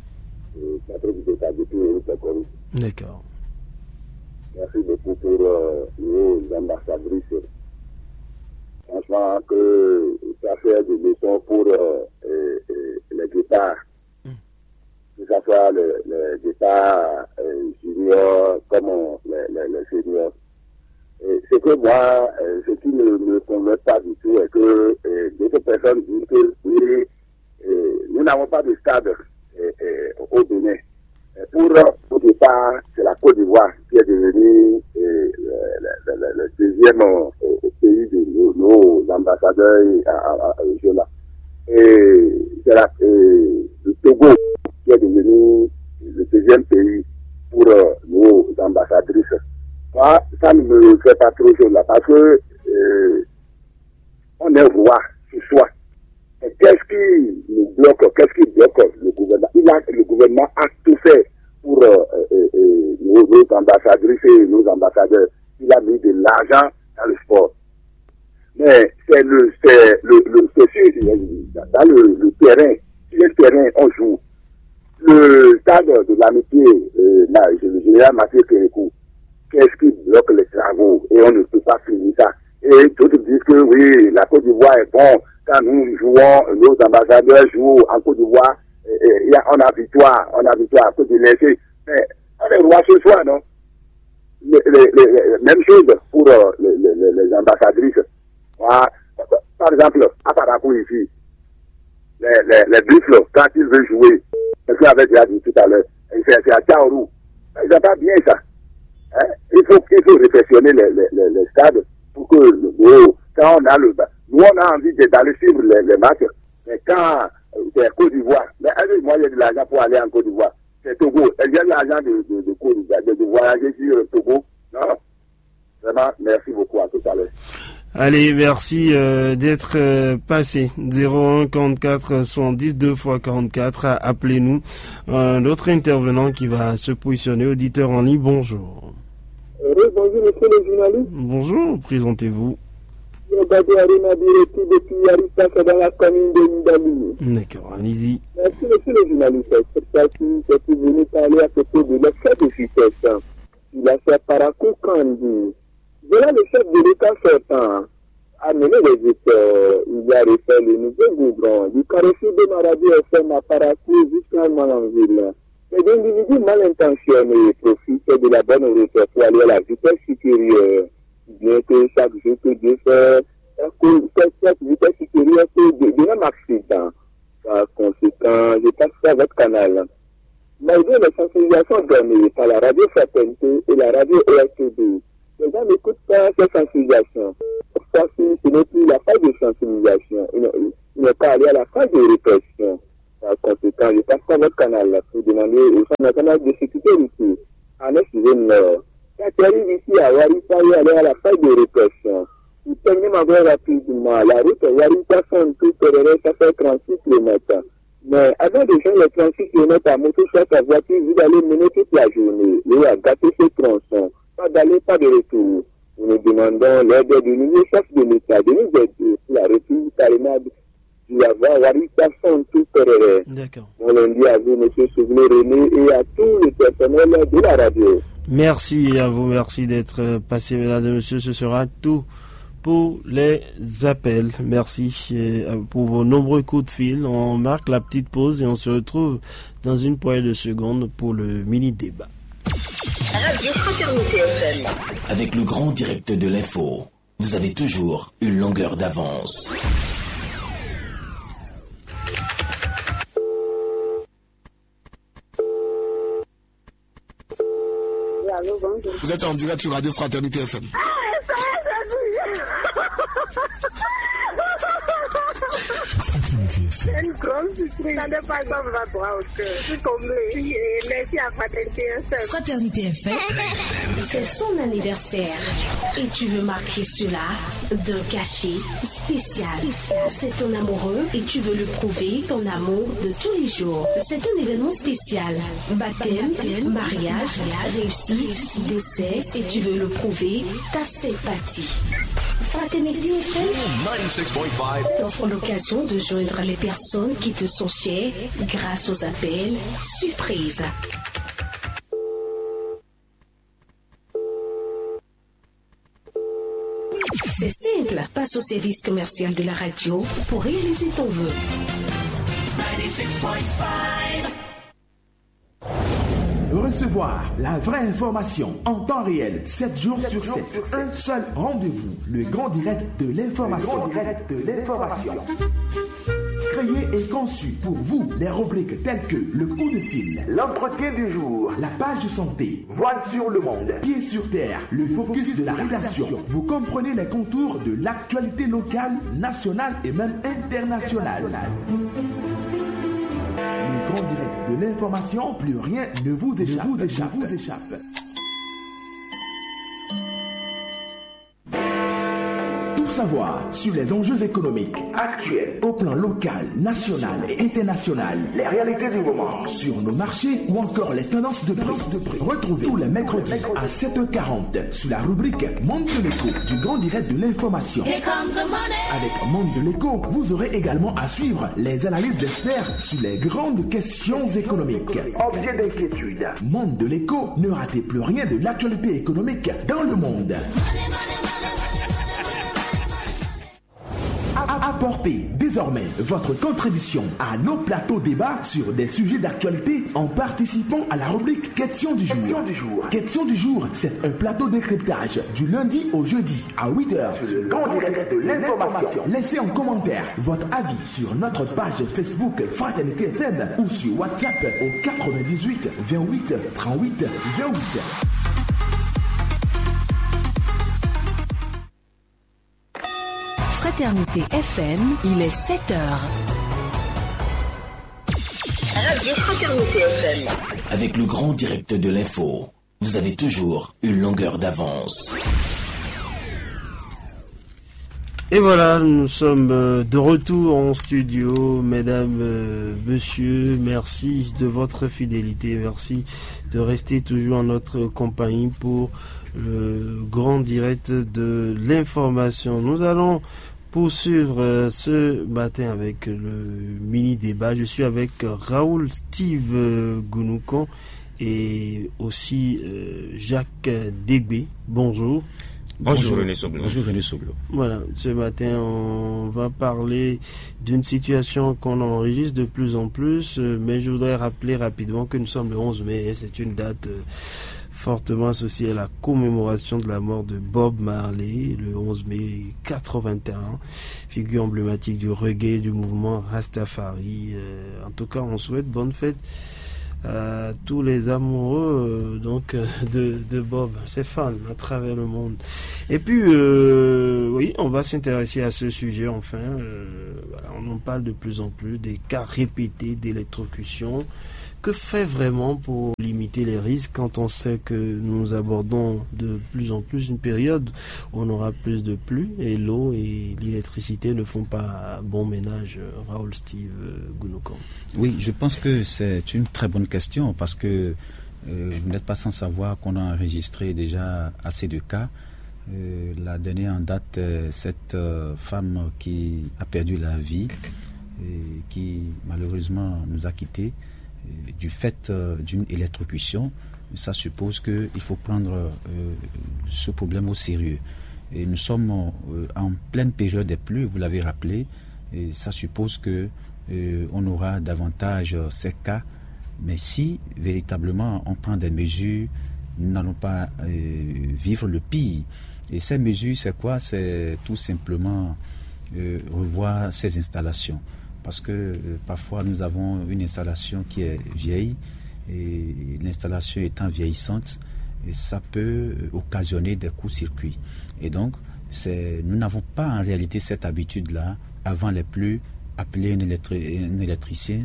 D'accord. Merci beaucoup pour nos ambassadrices. Franchement, que ça fait des leçons pour les guitares. Que ce soit les guitares juniors comme les seniors. C'est que moi, ce qui ne me convainc pas du tout est que d'autres personnes disent que oui, nous n'avons pas de stade au Bénin. Au départ, c'est la Côte d'Ivoire qui est devenue le deuxième pays de nos ambassadeurs à là. Et c'est le Togo qui est devenu le deuxième pays pour nos ambassadrices. Moi, ça ne me fait pas trop chaud là, parce que on est roi ce soir. Et qu'est-ce qui nous bloque, qu'est-ce qui bloque le gouvernement? Le gouvernement a tout fait pour nos ambassadrices et nos ambassadeurs. Il a mis de l'argent dans le sport. Mais c'est dans le terrain, sur le terrain, on joue. Le stade de l'amitié, le général Mathieu Kérékou, qu'est-ce qui bloque les travaux et on ne peut pas finir ça. Et d'autres disent que oui, la Côte d'Ivoire est bon. Quand nous jouons, nos ambassadeurs jouent en Côte d'Ivoire, on a victoire à cause de l'essai. Mais on est roi ce soir, non? Même chose pour les ambassadrices. Par exemple, à Parakou ici, les buffles, quand ils veulent jouer, ce qu'on avait déjà dit tout à l'heure, c'est à Tchaourou. Ils n'ont pas bien ça. Hein? Il faut réflexionner les stades pour que quand on a nous on a envie d'aller suivre les matchs, mais quand c'est Côte d'Ivoire, mais moi il y a de l'argent pour aller en Côte d'Ivoire, c'est Togo, il y a de l'argent de voyager sur Togo, non? Vraiment, merci beaucoup, à tout à l'heure. Allez, merci d'être passé. 01 44 110 2 fois 44. Appelez-nous. L'autre intervenant qui va se positionner, auditeur en ligne, bonjour. Oui, bonjour, monsieur le journaliste. Bonjour, présentez-vous. Depuis Arista, dans la commune de Ndali. D'accord, allez-y. Merci, monsieur le journaliste. Cette fois-ci, je suis venu parler à propos de l'excès de vitesse. Il a fait Parakou Kandi. Voilà le chef de l'État sortant. Amener les états, il a refait le nouveau goudron du carrefour de Maradi FM à Parakou jusqu'à Malanville. Les individus mal intentionnés profitent de la bonne route pour aller à la vitesse supérieure. Bien que chaque jour que Dieu fait, cette vitesse supérieure peut devenir un accident. Par conséquent, je passe ça à votre canal. Malgré les sensibilisations données par la radio Fraternité et la radio ORTB, les gens n'écoutent pas ces sensibilisations. Cette fois-ci, ce n'est plus la phase de sensibilisation. Il n'est pas allé à la phase de répression. Par conséquent, je passe par votre canal pour demander au Centre national de sécurité routière en Est-Nord. Quand tu arrives ici à Warissa, il y aller à la faille de répression. Tu termines rapidement. La route Warissa son tout ça fait 36 km. Mais avant de faire les 36 km à moto, soit ta voiture, vous allez mener toute la journée. Il y a gâté ce tronçon. Pas d'aller, pas de retour. Nous nous demandons l'aide du nouveau chef de l'État de nous aider pour la reprise carrément du avoir Warissa son tout terrain. D'accord. On lundi à vous, M. Souvenir René, et à tout le personnel de la radio. Merci à vous, merci d'être passé, mesdames et messieurs. Ce sera tout pour les appels. Merci pour vos nombreux coups de fil. On marque la petite pause et on se retrouve dans une poignée de secondes pour le mini-débat. Radio Fraternité FM. Avec le grand direct de l'info, vous avez toujours une longueur d'avance. Vous êtes en direct sur Radio Fraternité FM. C'est une grande surprise. Ça n'est pas comme ça, toi, au cœur. Je suis comblée. Merci à Fraternité FM. Fraternité FM, c'est son anniversaire. Et tu veux marquer cela d'un cachet spécial. C'est ton amoureux et tu veux lui prouver ton amour de tous les jours. C'est un événement spécial. Baptême, mariage, réussite, décès et tu veux le prouver ta sympathie. Fraternité FM 96.5 t'offre l'occasion de joindre les personnes qui te sont chères grâce aux appels surprises. C'est simple, passe au service commercial de la radio pour réaliser ton vœu. 96.5 Recevoir la vraie information en temps réel, 7 jours sur 7. Un seul rendez-vous, le grand direct de l'information. Créé et conçu pour vous, les rubriques telles que le coup de fil, l'entretien du jour, la page de santé, voile sur le monde, pied sur terre, le focus de la rédaction. Vous comprenez les contours de l'actualité locale, nationale et même internationale. Le grand direct de l'information, plus rien ne vous échappe. Tout savoir sur les enjeux économiques actuels au plan local, national et international, les réalités du moment, sur nos marchés ou encore les tendances de prix. Retrouvez tous les mercredis à 7h40 sur la rubrique Monde de l'écho du grand direct de l'information. Avec Monde de l'écho, vous aurez également à suivre les analyses d'experts sur les grandes questions économiques. Objet d'inquiétude. Monde de l'écho, ne ratez plus rien de l'actualité économique dans le monde. Apportez désormais votre contribution à nos plateaux débats sur des sujets d'actualité en participant à la rubrique Question du jour. Question du jour, c'est un plateau de décryptage du lundi au jeudi à 8h sur le grand direct de l'information. Laissez en commentaire votre avis sur notre page Facebook Fraternité FM ou sur WhatsApp au 98 28 38 28. Fraternité FM, il est 7h. Radio Fraternité FM. Avec le grand direct de l'info, vous avez toujours une longueur d'avance. Et voilà, nous sommes de retour en studio, mesdames, messieurs, merci de votre fidélité, merci de rester toujours en notre compagnie pour le grand direct de l'information. Nous allons poursuivre ce matin avec le mini-débat. Je suis avec Raoul Steve Gounoukan et aussi Jacques Dégbé. Bonjour. Bonjour René Soblo. Bonjour René Soblo. Voilà, ce matin on va parler d'une situation qu'on enregistre de plus en plus, mais je voudrais rappeler rapidement que nous sommes le 11 mai, c'est une date fortement associée à la commémoration de la mort de Bob Marley, le 11 mai 81, figure emblématique du reggae, du mouvement Rastafari. En tout cas, on souhaite bonne fête à tous les amoureux de Bob, ses fans à travers le monde. Et puis, oui, on va s'intéresser à ce sujet enfin. On en parle de plus en plus des cas répétés d'électrocution. Que fait vraiment pour limiter les risques quand on sait que nous abordons de plus en plus une période où on aura plus de pluie et l'eau et l'électricité ne font pas bon ménage? Raoul Steve Gounoukan. Oui, je pense que c'est une très bonne question parce que vous n'êtes pas sans savoir qu'on a enregistré déjà assez de cas. La dernière en date, cette femme qui a perdu la vie et qui malheureusement nous a quittés du fait d'une électrocution. Ça suppose qu'il faut prendre ce problème au sérieux. Et nous sommes en pleine période des pluies, vous l'avez rappelé, et ça suppose que on aura davantage ces cas. Mais si véritablement on prend des mesures, nous n'allons pas vivre le pire. Et ces mesures, c'est quoi? C'est tout simplement revoir ces installations. Parce que parfois nous avons une installation qui est vieille et l'installation étant vieillissante, ça peut occasionner des coups-circuits. Et donc, nous n'avons pas en réalité cette habitude-là, avant les pluies, appeler un électronicien,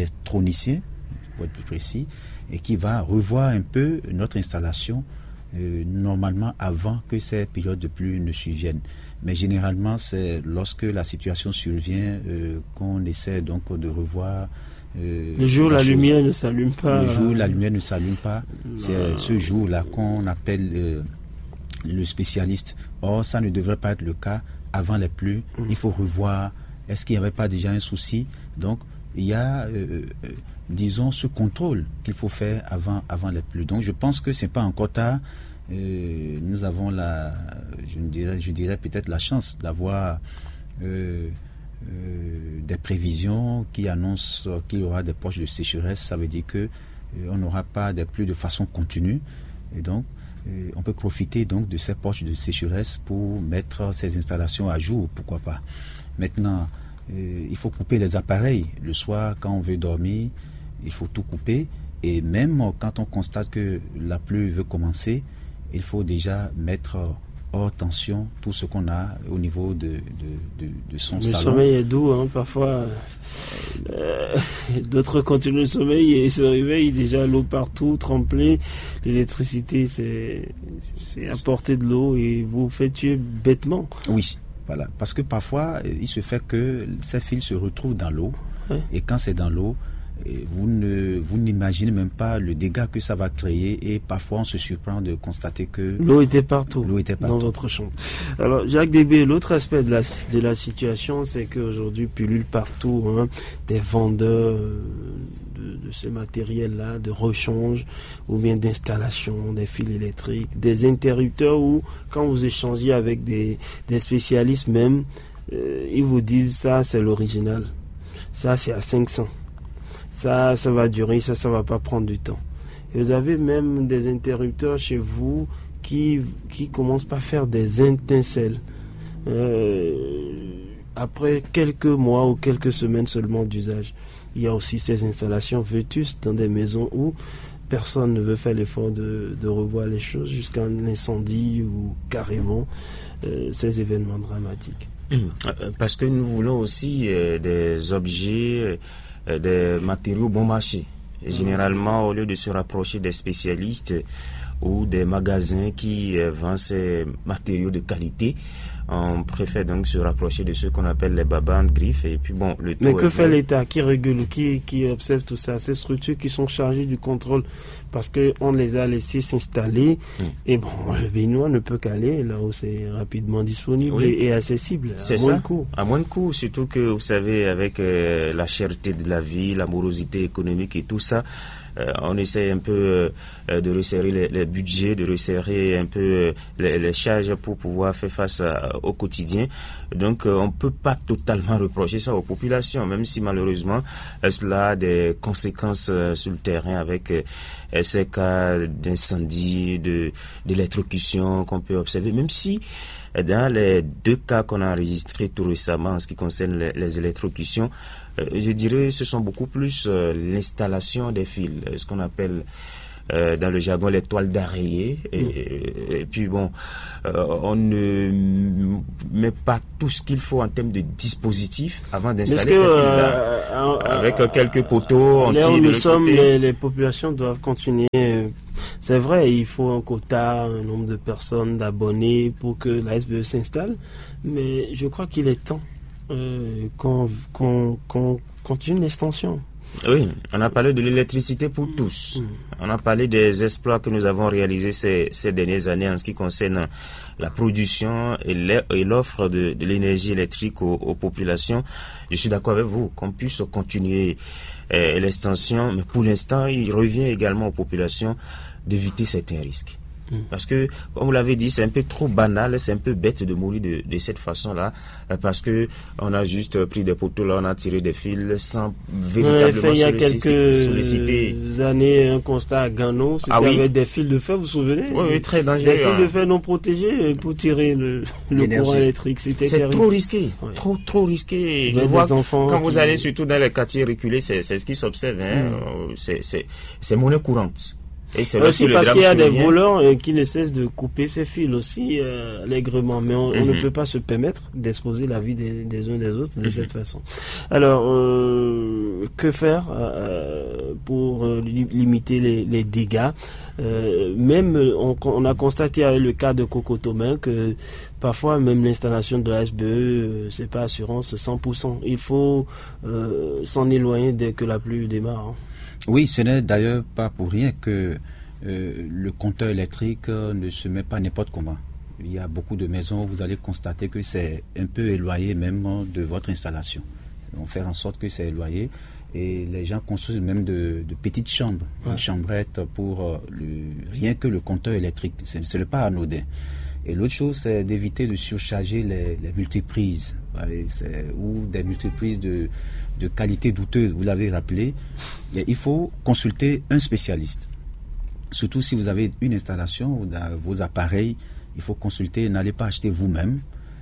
pour être plus précis, et qui va revoir un peu notre installation normalement avant que ces périodes de pluie ne surviennent. Mais généralement, c'est lorsque la situation survient qu'on essaie donc de revoir. Le jour la lumière ne s'allume pas. Le jour la lumière ne s'allume pas, c'est ce jour-là qu'on appelle le spécialiste. Or, ça ne devrait pas être le cas avant les pluies. Il faut revoir. Est-ce qu'il n'y avait pas déjà un souci? Donc, il y a, disons, ce contrôle qu'il faut faire avant les pluies. Donc, je pense que c'est pas encore tard. Nous avons je dirais peut-être la chance d'avoir des prévisions qui annoncent qu'il y aura des poches de sécheresse. Ça veut dire que on n'aura pas des pluies de façon continue, et donc on peut profiter donc de ces poches de sécheresse pour mettre ces installations à jour, pourquoi pas. Maintenant, il faut couper les appareils le soir quand on veut dormir. Il faut tout couper, et même quand on constate que la pluie veut commencer, il faut déjà mettre hors tension tout ce qu'on a au niveau de son salon. Le sommeil est doux, hein, parfois. D'autres continuent le sommeil et se réveillent déjà l'eau partout, trempée. L'électricité, c'est apporter de l'eau et vous faites tuer bêtement. Oui, voilà. Parce que parfois, il se fait que ces fils se retrouvent dans l'eau. Ouais. Et quand c'est dans l'eau, vous n'imaginez même pas le dégât que ça va créer, et parfois on se surprend de constater que l'eau était partout dans votre chambre. Alors Jacques Débé, l'autre aspect de la situation, c'est qu'aujourd'hui pullule partout des vendeurs de ce matériel-là, de rechange ou bien d'installation des fils électriques, des interrupteurs où quand vous échangez avec des spécialistes même, ils vous disent ça c'est l'original, ça c'est à 500. Ça va durer, ça va pas prendre du temps. Et vous avez même des interrupteurs chez vous qui commencent par faire des étincelles. Après quelques mois ou quelques semaines seulement d'usage. Il y a aussi ces installations vétustes dans des maisons où personne ne veut faire l'effort de revoir les choses jusqu'à un incendie ou carrément ces événements dramatiques. Parce que nous voulons aussi des objets, des matériaux bon marché. Et généralement, au lieu de se rapprocher des spécialistes ou des magasins qui vendent ces matériaux de qualité, on préfère donc se rapprocher de ceux qu'on appelle les babans de griffe. Et puis bon, le mais que fait l'État? Qui régule? Qui observe tout ça? Ces structures qui sont chargées du contrôle, parce qu'on les a laissés s'installer. Et bon, le Béninois ne peut qu'aller là où c'est rapidement disponible et accessible, à moins de coût. À moins de coût, surtout que vous savez, avec la cherté de la vie, la morosité économique et tout ça, on essaie un peu de resserrer les budgets, de resserrer un peu les charges pour pouvoir faire face au quotidien. Donc on ne peut pas totalement reprocher ça aux populations, même si malheureusement cela a des conséquences sur le terrain avec ces cas d'incendie, d'électrocution qu'on peut observer, même si dans les 2 cas qu'on a enregistrés tout récemment en ce qui concerne les électrocutions, je dirais ce sont beaucoup plus l'installation des fils, ce qu'on appelle dans le jargon les toiles d'araignée, et puis bon, on ne met pas tout ce qu'il faut en termes de dispositifs avant d'installer ces fils-là. Avec quelques poteaux, on tire de l'autre côté. Les populations doivent continuer. C'est vrai, il faut un quota, un nombre de personnes, d'abonnés pour que la SBE s'installe, mais je crois qu'il est temps qu'on continue l'extension. Oui, on a parlé de l'électricité pour tous. On a parlé des exploits que nous avons réalisés ces dernières années en ce qui concerne la production et l'offre de l'énergie électrique aux populations. Je suis d'accord avec vous qu'on puisse continuer l'extension, mais pour l'instant, il revient également aux populations d'éviter certains risques. Parce que, comme vous l'avez dit, c'est un peu trop banal, c'est un peu bête de mourir de cette façon-là, parce que on a juste pris des poteaux là, on a tiré des fils sans véritablement il y a quelques années, un constat à Gano, c'était avec des fils de fer, vous vous souvenez? Oui, très dangereux. Des fils de fer non protégés pour tirer le courant électrique, c'est trop risqué, trop risqué. Je vois quand vous allez surtout dans les quartiers reculés, c'est ce qui s'observe, c'est monnaie courante. Et c'est aussi parce qu'il y a des voleurs qui ne cessent de couper ces fils aussi allègrement, mais on ne peut pas se permettre d'exposer la vie des uns des autres de cette façon. Alors, que faire pour limiter les dégâts? Même on a constaté avec le cas de Cocotomin que parfois même l'installation de la SBE c'est pas assurance 100%. Il faut s'en éloigner dès que la pluie démarre. Oui, ce n'est d'ailleurs pas pour rien que le compteur électrique ne se met pas n'importe comment. Il y a beaucoup de maisons où vous allez constater que c'est un peu éloigné même de votre installation. On fait en sorte que c'est éloigné et les gens construisent même de petites chambres, une chambrette pour rien que le compteur électrique. Ce n'est pas anodin. Et l'autre chose, c'est d'éviter de surcharger les multiprises ou des multiprises de qualité douteuse, vous l'avez rappelé. Et il faut consulter un spécialiste. Surtout si vous avez une installation dans vos appareils, il faut consulter, n'allez pas acheter vous-même.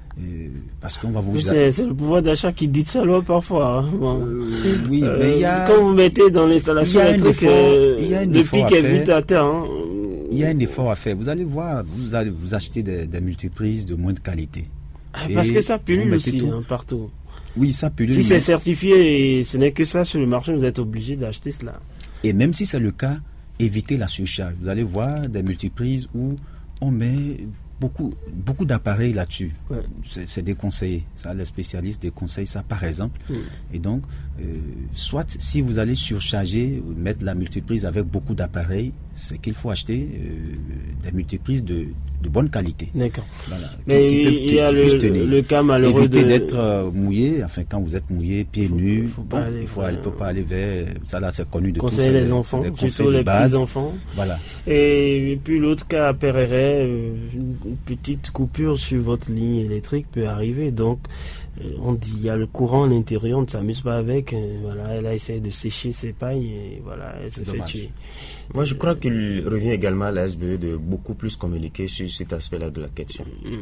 Parce qu'on va vous... C'est le pouvoir d'achat qui dit ça là, parfois. Oui, mais il y a... Quand vous mettez dans l'installation électrique, le pic est vite atteint. Il y a un effort à faire. Vous allez voir, vous allez vous acheter des multiprises de moins de qualité. Parce que ça pullule aussi partout. Oui, ça pullule. Si c'est certifié et ce n'est que ça sur le marché, vous êtes obligé d'acheter cela. Et même si c'est le cas, évitez la surcharge. Vous allez voir des multiprises où on met beaucoup d'appareils là-dessus. Ouais. C'est déconseillé. Ça, les spécialistes déconseillent ça, par exemple. Et donc, soit si vous allez surcharger, mettre la multiprise avec beaucoup d'appareils, c'est qu'il faut acheter des multiprises de bonne qualité. D'accord. Voilà, mais il y a le cas malheureux éviter d'être mouillé. Enfin, quand vous êtes mouillé, pieds nus, il ne faut pas aller vers... Ça là, c'est connu de tous. Conseiller les enfants, surtout les petits enfants. Voilà. Et puis l'autre cas apparaît, une petite coupure sur votre ligne électrique peut arriver. Donc, on dit, il y a le courant à l'intérieur, on ne s'amuse pas avec. Voilà, elle a essayé de sécher ses pailles et voilà, elle s'est fait tuer. Moi, je crois qu'il revient également à la SBE de beaucoup plus communiquer sur cet aspect-là de la question.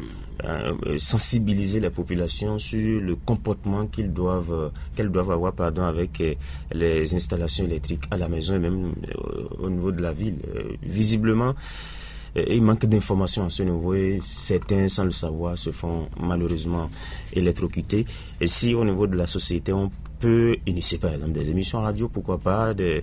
Sensibiliser la population sur le comportement qu'elles doivent avoir avec les installations électriques à la maison et même au niveau de la ville. Visiblement, il manque d'informations à ce niveau et certains, sans le savoir, se font malheureusement électrocuter. Et si au niveau de la société, on peut initier par exemple des émissions radio, pourquoi pas, des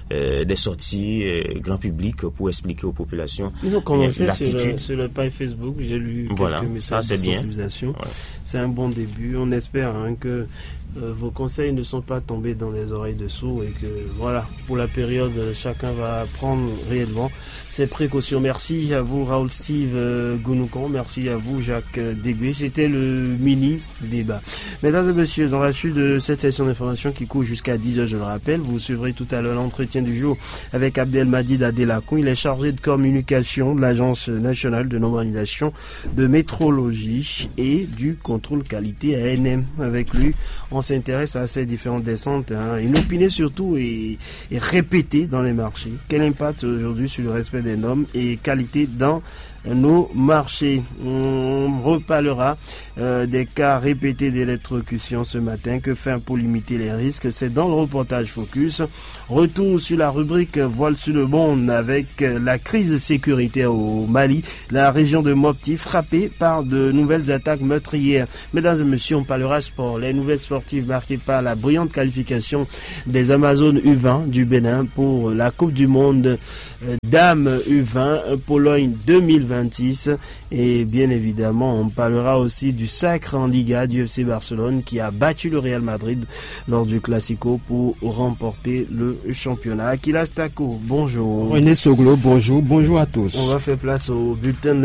sorties grand public pour expliquer aux populations ils ont commencé sur le page Facebook, j'ai lu quelques messages de sensibilisation. C'est un bon début. On espère que vos conseils ne sont pas tombés dans les oreilles de sourds et que voilà, pour la période, chacun va prendre réellement ses précautions. Merci à vous Raoul Steve Gounoukan, merci à vous Jacques Dégué. C'était le mini débat. Mesdames et messieurs, dans la suite de cette session d'information qui court jusqu'à 10h, je le rappelle, vous suivrez tout à l'heure l'entretien du jour avec Abdelmadid Adelakou. Il est chargé de communication de l'Agence nationale de normalisation de métrologie et du contrôle qualité ANM. Avec lui, on on s'intéresse à ces différentes descentes, inopinées surtout et répétées dans les marchés. Quel impact aujourd'hui sur le respect des normes et qualité dans nos marchés? On reparlera des cas répétés d'électrocution ce matin. Que faire pour limiter les risques? C'est dans le reportage Focus. Retour sur la rubrique Voile sur le monde avec la crise sécuritaire au Mali, la région de Mopti frappée par de nouvelles attaques meurtrières. Mesdames et messieurs, on parlera sport. Les nouvelles sportives marquées par la brillante qualification des Amazones U20 du Bénin pour la Coupe du Monde Dames U20 Pologne 2026. Et bien évidemment, on parlera aussi du sacre en Liga du FC Barcelone qui a battu le Real Madrid lors du Classico pour remporter le championnat. Akilas Tako, bonjour. René Soglo, bonjour à tous. On va faire place au bulletin